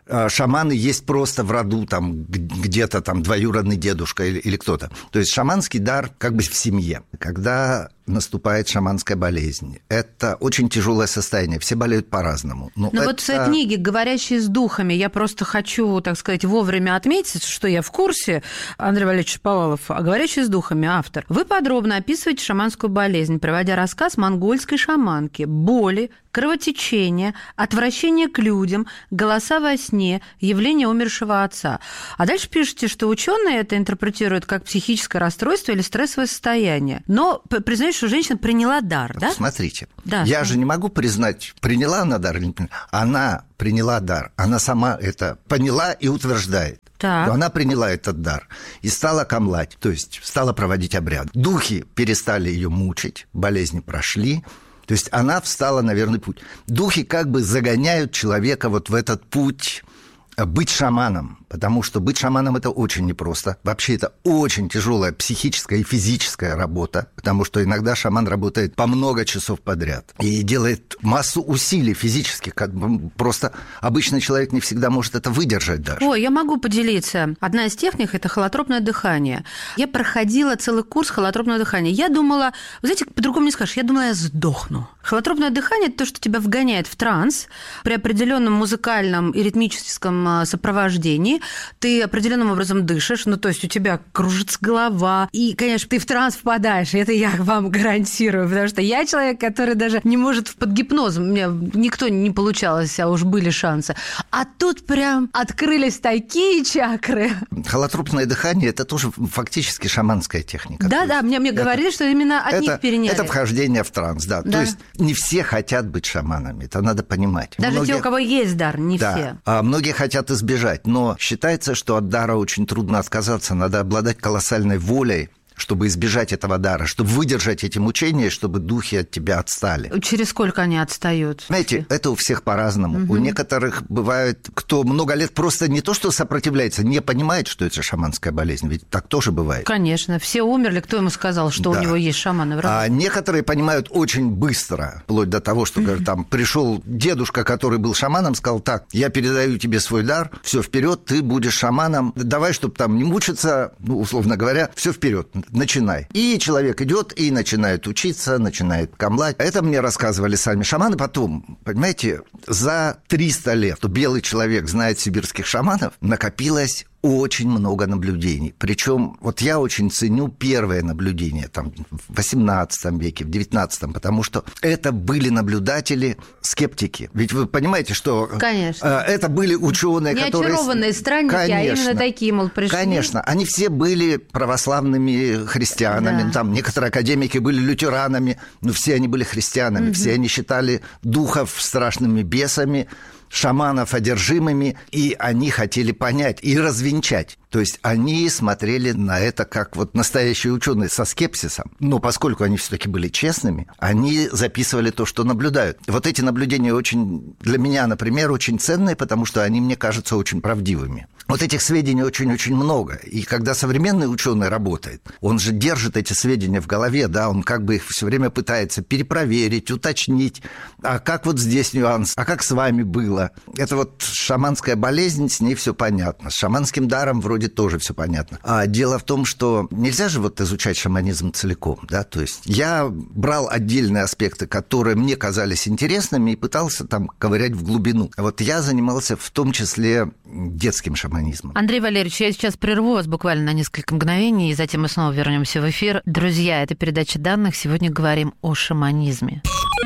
шаманы есть просто в роду, там, где-то там двоюродный дедушка или, или кто-то. То есть шаманский дар как бы в семье. Когда наступает шаманская болезнь, это очень тяжелое состояние, все болеют по-разному. Но это... вот в своей книге «Говорящие с духами» я просто хочу, так сказать, вовремя отметить, что я в курсе, Андрей Валерьевич Шаповалов, а «Говорящие с духами» автор. Вы подробно описываете шаманскую болезнь, проводя рассказ монгольской шаманки, боли, кровотечение, отвращение к людям, голоса во сне, явление умершего отца. А дальше пишете, что ученые это интерпретируют как психическое расстройство или стрессовое состояние. Но признаюсь, что женщина приняла дар, да? Смотрите, да, я да. же не могу признать, приняла она дар или не приняла. Она приняла дар, она сама это поняла и утверждает. Так. Она приняла этот дар и стала камлать, то есть стала проводить обряд. Духи перестали ее мучить, болезни прошли. То есть она встала на верный путь. Духи как бы загоняют человека вот в этот путь быть шаманом, потому что быть шаманом – это очень непросто. Вообще это очень тяжелая психическая и физическая работа, потому что иногда шаман работает по много часов подряд и делает массу усилий физических, как бы просто обычный человек не всегда может это выдержать даже. Ой, я могу поделиться. Одна из техник – это холотропное дыхание. Я проходила целый курс холотропного дыхания. Я думала, вы знаете, по-другому не скажешь, я думала, я сдохну. Холотропное дыхание – это то, что тебя вгоняет в транс при определенном музыкальном и ритмическом сопровождении. Ты определенным образом дышишь, ну, то есть у тебя кружится голова, и, конечно, ты в транс впадаешь, это я вам гарантирую, потому что я человек, который даже не может под гипнозом, у меня никто не получалось, а уж были шансы. А тут прям открылись такие чакры. Холотропное дыхание – это тоже фактически шаманская техника. Да-да, мне, мне это, говорили, что именно от это, них переняли. Это вхождение в транс, да. да. То есть не все хотят быть шаманами, это надо понимать. Даже многие... те, у кого есть дар, не да. все. А многие хотят избежать, но считается, что от дара очень трудно отказаться, надо обладать колоссальной волей, чтобы избежать этого дара, чтобы выдержать эти мучения, чтобы духи от тебя отстали. Через сколько они отстают? Знаете, это у всех по-разному. Угу. У некоторых бывает, кто много лет просто не то что сопротивляется, не понимает, что это шаманская болезнь, ведь так тоже бывает. Конечно, все умерли, кто ему сказал, что да. у него есть шаманы в роду? А некоторые понимают очень быстро, вплоть до того, что, говорят, там пришел дедушка, который был шаманом, сказал: так, я передаю тебе свой дар, все вперед, ты будешь шаманом, давай, чтобы там не мучиться, ну, условно говоря, все вперед. Начинай. И человек идет и начинает учиться, начинает камлать. Это мне рассказывали сами шаманы. Потом, понимаете, за триста лет, что белый человек знает сибирских шаманов, накопилось очень много наблюдений. Причем вот я очень ценю первое наблюдение там, в восемнадцатом веке, в девятнадцатом, потому что это были наблюдатели-скептики. Ведь вы понимаете, что Конечно. это были ученые, не которые... Не очарованные странники, Конечно. а именно такие, мол, пришли. Конечно. Они все были православными христианами. Да. Там некоторые академики были лютеранами, но все они были христианами. Угу. Все они считали духов страшными бесами, шаманов одержимыми, и они хотели понять и развенчать. То есть они смотрели на это как вот настоящие ученые со скепсисом. Но поскольку они все-таки были честными, они записывали то, что наблюдают. Вот эти наблюдения очень, для меня, например, очень ценные, потому что они мне кажутся очень правдивыми. Вот этих сведений очень-очень много. И когда современный ученый работает, он же держит эти сведения в голове, да, он как бы их все время пытается перепроверить, уточнить. А как вот здесь нюанс? А как с вами было? Это вот шаманская болезнь, с ней все понятно. С шаманским даром вроде тоже все понятно. А дело в том, что нельзя же вот изучать шаманизм целиком, да, то есть я брал отдельные аспекты, которые мне казались интересными, и пытался там ковырять в глубину. А вот я занимался в том числе детским шаманизмом. Андрей Валерьевич, я сейчас прерву вас буквально на несколько мгновений, и затем мы снова вернемся в эфир. Друзья, это передача данных. Сегодня говорим о шаманизме.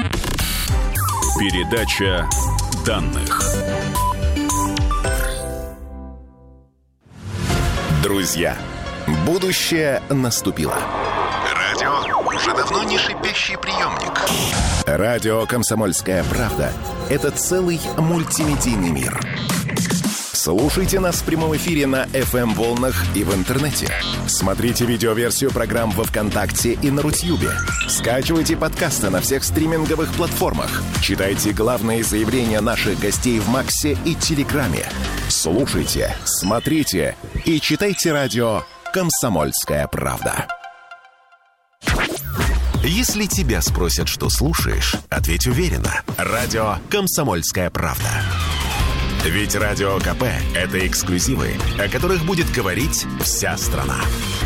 Передача данных. Друзья, будущее наступило. Радио уже давно не шипящий приемник. Радио «Комсомольская правда» — это целый мультимедийный мир. Слушайте нас в прямом эфире на эф эм-волнах и в интернете. Смотрите видеоверсию программ во ВКонтакте и на Рутьюбе. Скачивайте подкасты на всех стриминговых платформах. Читайте главные заявления наших гостей в Максе и Телеграме. Слушайте, смотрите и читайте радио «Комсомольская правда». Если тебя спросят, что слушаешь, ответь уверенно. Радио «Комсомольская правда». Ведь Радио КП – это эксклюзивы, о которых будет говорить вся страна.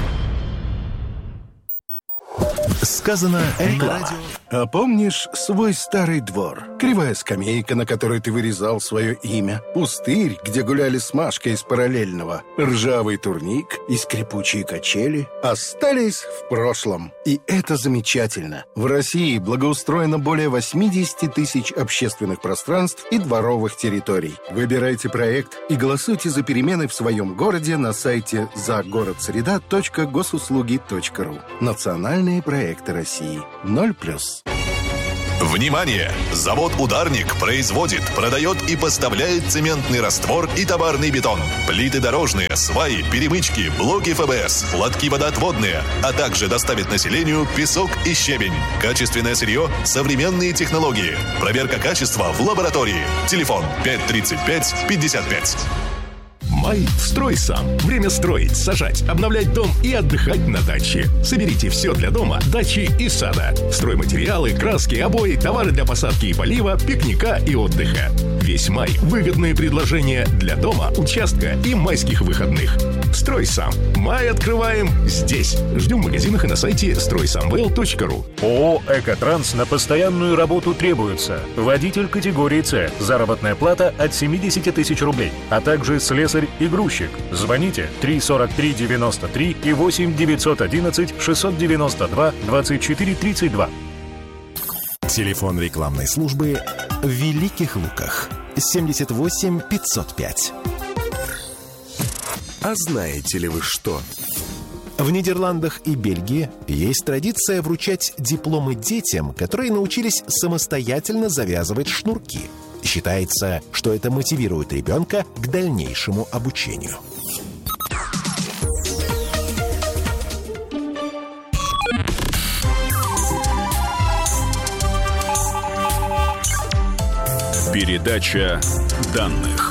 Сказано реклама. А помнишь свой старый двор? Кривая скамейка, на которой ты вырезал свое имя. Пустырь, где гуляли с Машкой из параллельного. Ржавый турник и скрипучие качели остались в прошлом. И это замечательно. В России благоустроено более восемьдесят тысяч общественных пространств и дворовых территорий. Выбирайте проект и голосуйте за перемены в своем городе на сайте загородсреда точка госуслуги точка ру. Национальные проекты России. ноль плюс. Внимание! Завод «Ударник» производит, продает и поставляет цементный раствор и товарный бетон, плиты дорожные, сваи, перемычки, блоки эф бэ эс, лотки водоотводные, а также доставит населению песок и щебень. Качественное сырье, современные технологии. Проверка качества в лаборатории. Телефон пять тридцать пять пятьдесят пять. Май – строй сам. Время строить, сажать, обновлять дом и отдыхать на даче. Соберите все для дома, дачи и сада. Стройматериалы, краски, обои, товары для посадки и полива, пикника и отдыха. Весь май – выгодные предложения для дома, участка и майских выходных. Строй сам. Май открываем здесь. Ждем в магазинах и на сайте строй сам вэ эл точка ру. ООО «Экотранс» на постоянную работу требуется. Водитель категории С. Заработная плата от семьдесят тысяч рублей, а также слесарь и грузчик. Звоните три сорок три девяносто три и восемь девятьсот одиннадцать шестьсот девяносто два двадцать четыре тридцать два. Телефон рекламной службы в Великих Луках. семьдесят восемь пятьсот пять. А знаете ли вы что? В Нидерландах и Бельгии есть традиция вручать дипломы детям, которые научились самостоятельно завязывать шнурки. Считается, что это мотивирует ребенка к дальнейшему обучению. Передача данных.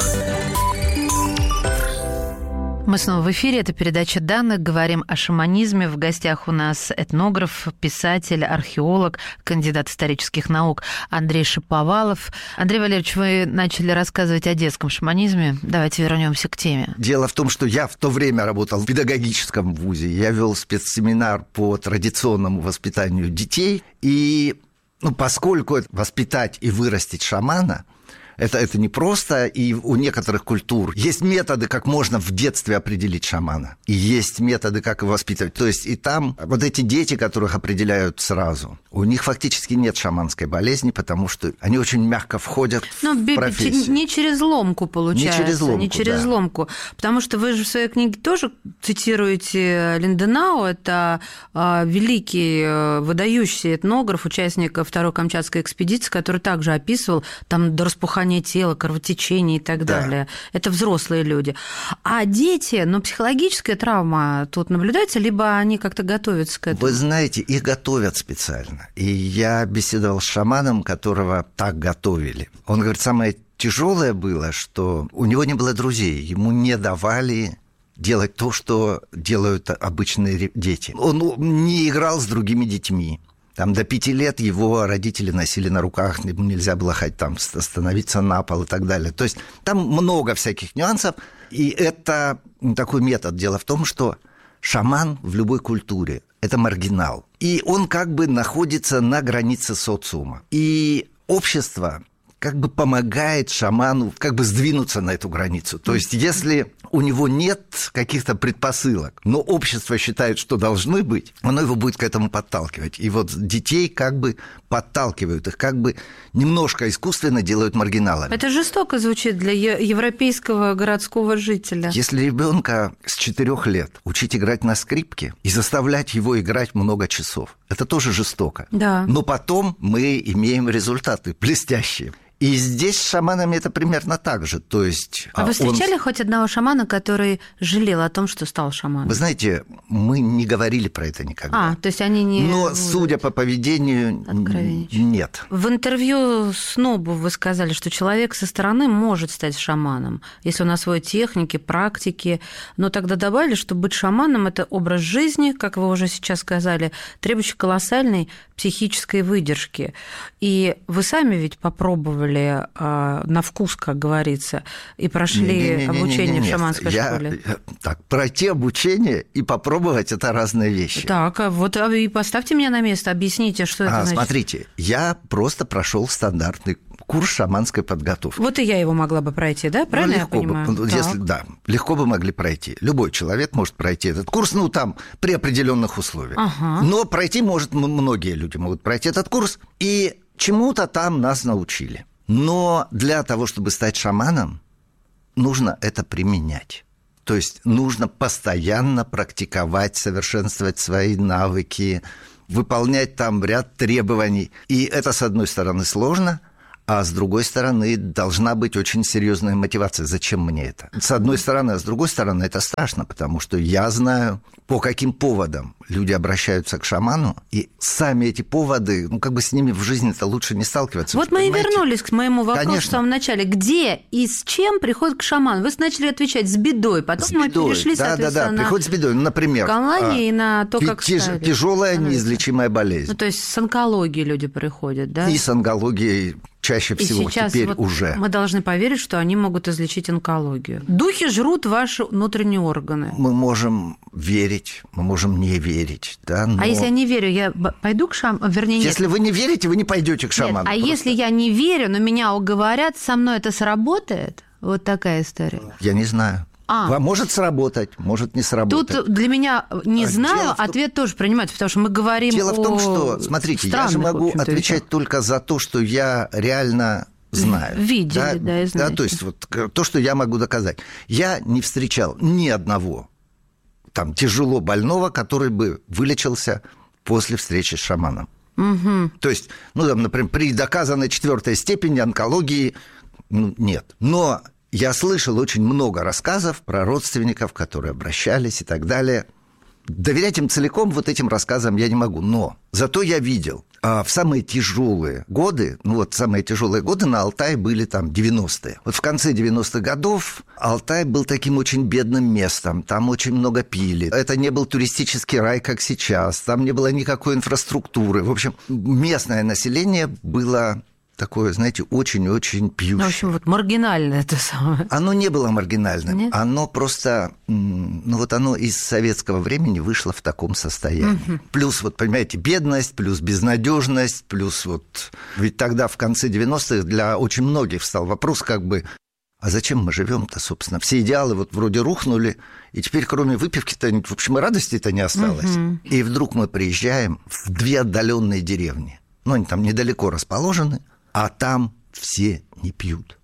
Мы снова в эфире. Это передача данных. Говорим о шаманизме. В гостях у нас этнограф, писатель, археолог, кандидат исторических наук Андрей Шаповалов. Андрей Валерьевич, вы начали рассказывать о детском шаманизме. Давайте вернемся к теме. Дело в том, что я в то время работал в педагогическом вузе. Я вел спецсеминар по традиционному воспитанию детей. И ну, поскольку воспитать и вырастить шамана, Это, это не просто, и у некоторых культур есть методы, как можно в детстве определить шамана, и есть методы, как его воспитывать. То есть и там вот эти дети, которых определяют сразу, у них фактически нет шаманской болезни, потому что они очень мягко входят Но в профессию. Не через ломку, получается. Не через ломку, Не через да. ломку. Потому что вы же в своей книге тоже цитируете Линденау, это великий, выдающийся этнограф, участник Второй Камчатской экспедиции, который также описывал там до распухания тела, кровотечение и так да. далее. Это взрослые люди. А дети, ну, психологическая травма тут наблюдается, либо они как-то готовятся к этому? Вы знаете, их готовят специально. И я беседовал с шаманом, которого так готовили. Он говорит, самое тяжелое было, что у него не было друзей, ему не давали делать то, что делают обычные дети. Он не играл с другими детьми. Там до пяти лет его родители носили на руках, ему нельзя было хоть там становиться на пол и так далее. То есть там много всяких нюансов, и это такой метод. Дело в том, что шаман в любой культуре – это маргинал, и он как бы находится на границе социума. И общество как бы помогает шаману как бы сдвинуться на эту границу. То есть если у него нет каких-то предпосылок, но общество считает, что должны быть, оно его будет к этому подталкивать. И вот детей как бы подталкивают, их как бы немножко искусственно делают маргиналами. Это жестоко звучит для европейского городского жителя. Если ребенка с четырех лет учить играть на скрипке и заставлять его играть много часов, это тоже жестоко. Да. Но потом мы имеем результаты блестящие. И здесь с шаманами это примерно так же. То есть, а вы встречали он... хоть одного шамана, который жалел о том, что стал шаманом? Вы знаете, мы не говорили про это никогда. А, то есть они не... Но, судя по поведению, нет. В интервью Снобу вы сказали, что человек со стороны может стать шаманом, если он освоит техники, практики. Но тогда добавили, что быть шаманом – это образ жизни, как вы уже сейчас сказали, требующий колоссальной психической выдержки. И вы сами ведь попробовали попробовали а, на вкус, как говорится, и прошли не, не, не, обучение не, не, не, в шаманской я, школе? Я, так, пройти обучение и попробовать – это разные вещи. Так, вот и поставьте меня на место, объясните, что это а, значит. Смотрите, я просто прошел стандартный курс шаманской подготовки. Вот и я его могла бы пройти, да? Правильно ну, легко я понимаю? Бы, если, да, легко бы могли пройти. Любой человек может пройти этот курс, ну, там, при определенных условиях. Ага. Но пройти может, многие люди могут пройти этот курс, и чему-то там нас научили. Но для того, чтобы стать шаманом, нужно это применять. То есть нужно постоянно практиковать, совершенствовать свои навыки, выполнять там ряд требований. И это, с одной стороны, сложно, а с другой стороны, должна быть очень серьезная мотивация. Зачем мне это? С одной стороны, а с другой стороны, это страшно, потому что я знаю, по каким поводам люди обращаются к шаману, и сами эти поводы, ну, как бы с ними в жизни-то лучше не сталкиваться. Вот мы понимаете? И вернулись к моему вопросу Конечно. в самом начале. Где и с чем приходит к шаману? Вы начали отвечать с бедой, потом с мы бедой. перешли, да, соответственно, да, да. Приходит с бедой. Ну, например, камлание а, и на то, как тяж, ставить. Тяжелая неизлечимая болезнь. Ну, то есть с онкологией люди приходят, да? И с онкологией чаще всего и сейчас теперь вот уже. Мы должны поверить, что они могут излечить онкологию. Духи жрут ваши внутренние органы. Мы можем верить, мы можем не верить. Да, но... А если я не верю, я пойду к шаману? Вернее, нет. Если вы не верите, вы не пойдете к шаману. Нет, а просто. если я не верю, но меня уговорят, со мной это сработает? Вот такая история. Я не знаю. А. Может сработать, может не сработать. Тут для меня не знаю, Дело ответ том... тоже принимается, потому что мы говорим Дело о в том, что, смотрите, я же могу отвечать вещах. Только за то, что я реально знаю. Видели, да, да, и знаете. Да, то есть вот то, что я могу доказать. Я не встречал ни одного там тяжело больного, который бы вылечился после встречи с шаманом. Угу. То есть, ну, там, например, при доказанной четвертой степени онкологии ну, нет. Но я слышал очень много рассказов про родственников, которые обращались и так далее. Доверять им целиком вот этим рассказам я не могу. Но зато я видел, а в самые тяжелые годы, ну вот самые тяжелые годы на Алтае были там девяностые. Вот в конце девяностых годов Алтай был таким очень бедным местом. Там очень много пили. Это не был туристический рай, как сейчас. Там не было никакой инфраструктуры. В общем, местное население было... такое, знаете, очень-очень пьющее. Ну, в общем, вот маргинальное это самое. Оно не было маргинальным. Нет? Оно просто, ну вот оно из советского времени вышло в таком состоянии. Угу. Плюс, вот понимаете, бедность, плюс безнадежность, плюс вот... Ведь тогда, в конце девяностых, для очень многих встал вопрос, как бы, а зачем мы живем-то, собственно? Все идеалы вот вроде рухнули, и теперь кроме выпивки-то, в общем, и радости-то не осталось. Угу. И вдруг мы приезжаем в две отдаленные деревни. Ну, они там недалеко расположены, а там все не пьют.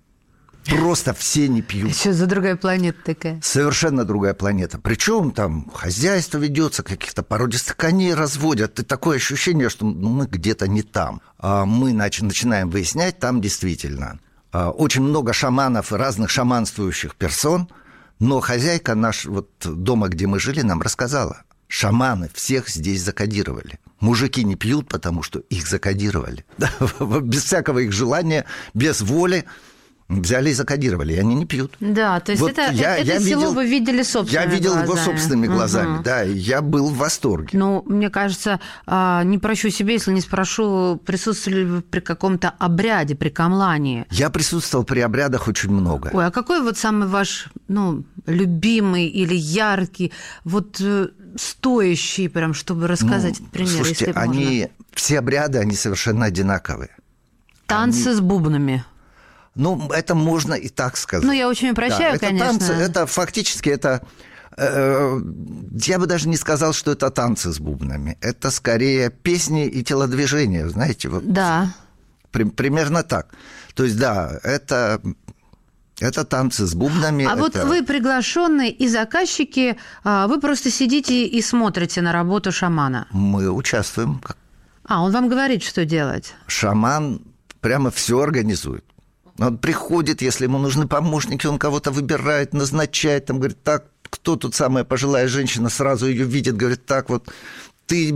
Просто все не пьют. Что за другая планета такая? Совершенно другая планета. Причем там хозяйство ведется, каких-то породистых коней разводят. И такое ощущение, что ну, мы где-то не там. А мы нач- начинаем выяснять, там действительно очень много шаманов и разных шаманствующих персон. Но хозяйка наш, вот дома, где мы жили, нам рассказала. Шаманы всех здесь закодировали. Мужики не пьют, потому что их закодировали. Без всякого их желания, без воли взяли и закодировали, и они не пьют. Да, то есть вот это, я, это я село видел, вы видели собственными глазами. Я видел глазами. его собственными глазами, угу. Да, и я был в восторге. Ну, мне кажется, не прощу себе, если не спрошу, присутствовали ли вы при каком-то обряде, при камлании? Я присутствовал при обрядах очень много. Ой, а какой вот самый ваш, ну, любимый или яркий, вот стоящий прям, чтобы рассказать ну, пример, слушайте, если они, можно? Все обряды, они совершенно одинаковые. Танцы они... с бубнами. Ну, это можно и так сказать. Ну, я очень прощаю, да, это конечно. Танцы, это фактически, это... Э, я бы даже не сказал, что это танцы с бубнами. Это скорее песни и телодвижения, знаете. Вот, да. При, примерно так. То есть, да, это... Это танцы с бубнами. А это... вот вы приглашенные и заказчики, вы просто сидите и смотрите на работу шамана? Мы участвуем. А, он вам говорит, что делать? Шаман прямо все организует. Он приходит, если ему нужны помощники, он кого-то выбирает, назначает, там говорит, так, кто тут самая пожилая женщина, сразу ее видит, говорит, так вот, ты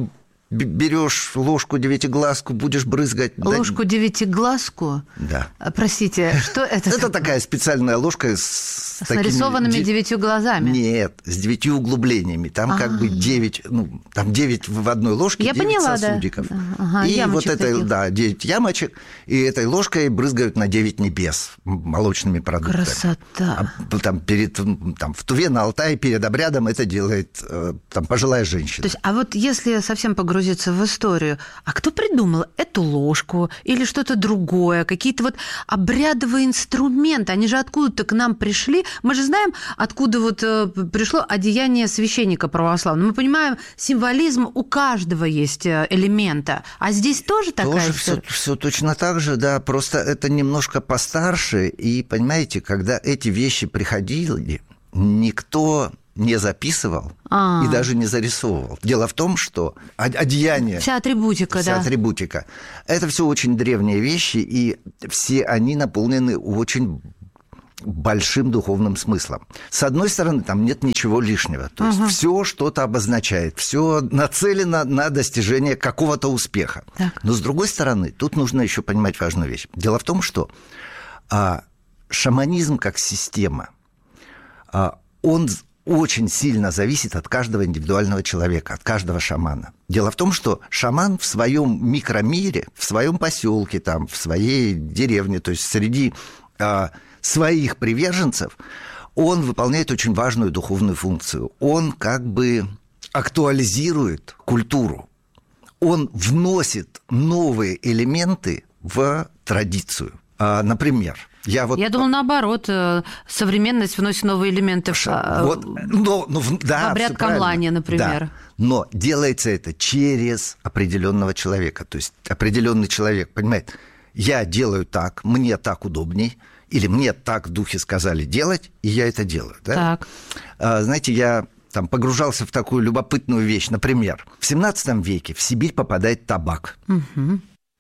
берешь ложку девятиглазку, будешь брызгать... Ложку да... девятиглазку? Да. Простите, что это? Это такая специальная ложка с... С нарисованными девятью глазами? Нет, с девятью углублениями. Там как бы девять, ну, там девять в одной ложке, девять сосудиков. И вот это, да, девять ямочек, и этой ложкой брызгают на девять небес молочными продуктами. Красота. Там, перед, там, в Туве, на Алтае, перед обрядом это делает там пожилая женщина. То есть, а вот если совсем погрузиться в историю, а кто придумал эту ложку или что-то другое, какие-то вот обрядовые инструменты, они же откуда-то к нам пришли. Мы же знаем, откуда вот пришло одеяние священника православного. Мы понимаем, символизм у каждого есть элемента. А здесь тоже такая... Тоже все, все точно так же, да. Просто это немножко постарше. И, понимаете, когда эти вещи приходили, никто не записывал А-а-а. и даже не зарисовывал. Дело в том, что одеяние... Вся атрибутика, вся да. атрибутика. Это все очень древние вещи, и все они наполнены очень большим духовным смыслом. С одной стороны, там нет ничего лишнего. То есть угу. все что-то обозначает, все нацелено на достижение какого-то успеха. Так. Но с другой стороны, тут нужно еще понимать важную вещь. Дело в том, что а, шаманизм как система, а, он очень сильно зависит от каждого индивидуального человека, от каждого шамана. Дело в том, что шаман в своем микромире, в своем поселке, там, в своей деревне, то есть среди а, своих приверженцев, он выполняет очень важную духовную функцию. Он как бы актуализирует культуру. Он вносит новые элементы в традицию. А, например, я вот... Я думал, наоборот, современность вносит новые элементы в, вот, но, но, да, в обряд камлания, например. Да. Но делается это через определенного человека. То есть определенный человек понимает, я делаю так, мне так удобней, или мне так в духе сказали делать, и я это делаю. Да? Так. А, знаете, я там погружался в такую любопытную вещь. Например, в семнадцатом веке в Сибирь попадает табак. Угу.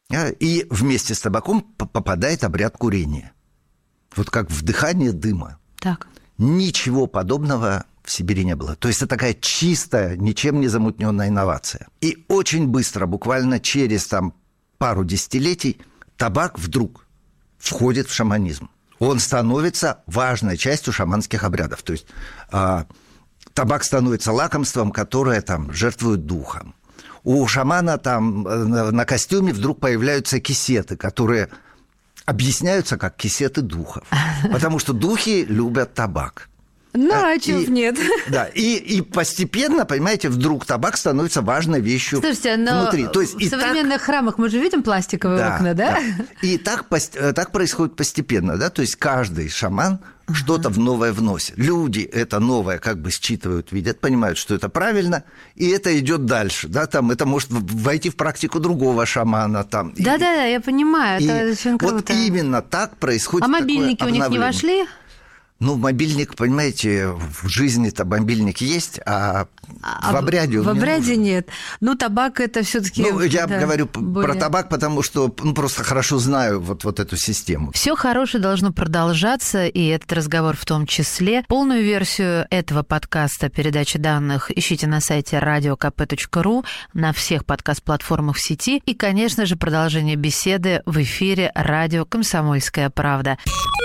И вместе с табаком попадает обряд курения. Вот как вдыхание дыма. Так. Ничего подобного в Сибири не было. То есть это такая чистая, ничем не замутненная инновация. И очень быстро, буквально через там, пару десятилетий, табак вдруг входит в шаманизм. Он становится важной частью шаманских обрядов. То есть а, табак становится лакомством, которое там жертвуют духом. У шамана там на костюме вдруг появляются кисеты, которые объясняются как кисеты духов. Потому что духи любят табак. Ну, а чего нет? Да, и, и постепенно, понимаете, вдруг табак становится важной вещью. Слушайте, но внутри. То есть, в современных так... храмах мы же видим пластиковые да, окна, да? да? И так, так происходит постепенно, да? То есть каждый шаман uh-huh. что-то новое вносит. Люди это новое как бы считывают, видят, понимают, что это правильно, и это идет дальше, да? Там это может войти в практику другого шамана. Там. Да-да-да, я понимаю, и это очень круто. Вот именно так происходит. А мобильники у них не вошли? Ну, мобильник, понимаете, в жизни-то мобильник есть, а, а в обряде он в обряде не нет. Ну, табак это все-таки. Ну, я да, говорю более... про табак, потому что ну, просто хорошо знаю вот, вот эту систему. Все хорошее должно продолжаться, и этот разговор в том числе. Полную версию этого подкаста «Передача данных» ищите на сайте радио ка пэ точка ру, на всех подкаст-платформах в сети. И, конечно же, продолжение беседы в эфире радио «Комсомольская правда».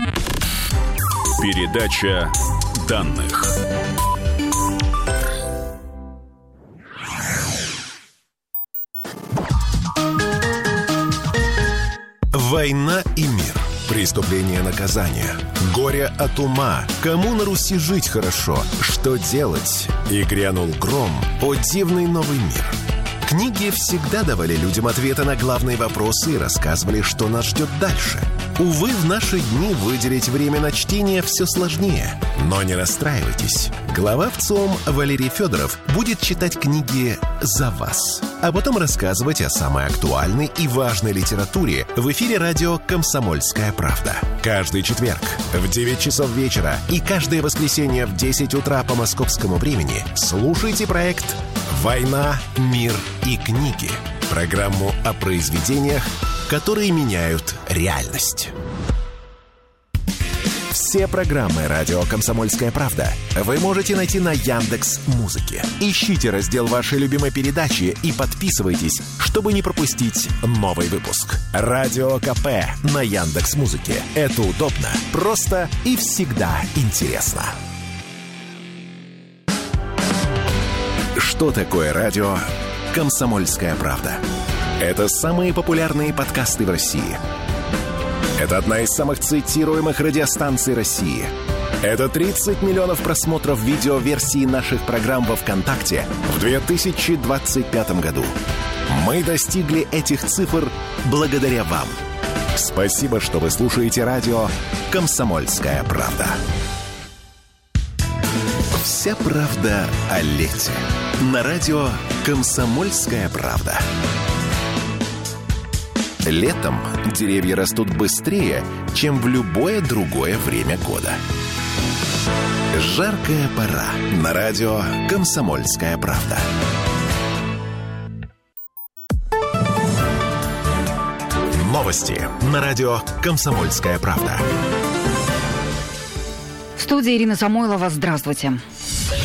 Передача данных. Война и мир. Преступление, наказание. Горе от ума. Кому на Руси жить хорошо? Что делать? И грянул гром. О дивный новый мир. Книги всегда давали людям ответы на главные вопросы и рассказывали, что нас ждет дальше. Увы, в наши дни выделить время на чтение все сложнее. Но не расстраивайтесь. Глава ВЦИОМ Валерий Федоров будет читать книги за вас, а потом рассказывать о самой актуальной и важной литературе в эфире радио «Комсомольская правда». Каждый четверг в девять часов вечера и каждое воскресенье в десять утра по московскому времени слушайте проект «Война, мир и книги». Программу о произведениях, которые меняют реальность. Все программы «Радио Комсомольская правда» вы можете найти на Яндекс.Музыке. Ищите раздел вашей любимой передачи и подписывайтесь, чтобы не пропустить новый выпуск. Радио КП на Яндекс.Музыке. Это удобно, просто и всегда интересно. Что такое радио «Комсомольская правда»? Это самые популярные подкасты в России. Это одна из самых цитируемых радиостанций России. Это тридцать миллионов просмотров видеоверсии наших программ во ВКонтакте в две тысячи двадцать пятом году. Мы достигли этих цифр благодаря вам. Спасибо, что вы слушаете радио «Комсомольская правда». Вся правда о лете. На радио «Комсомольская правда». Летом деревья растут быстрее, чем в любое другое время года. Жаркая пора. На радио «Комсомольская правда». Новости на радио «Комсомольская правда». В студии Ирина Самойлова. Здравствуйте.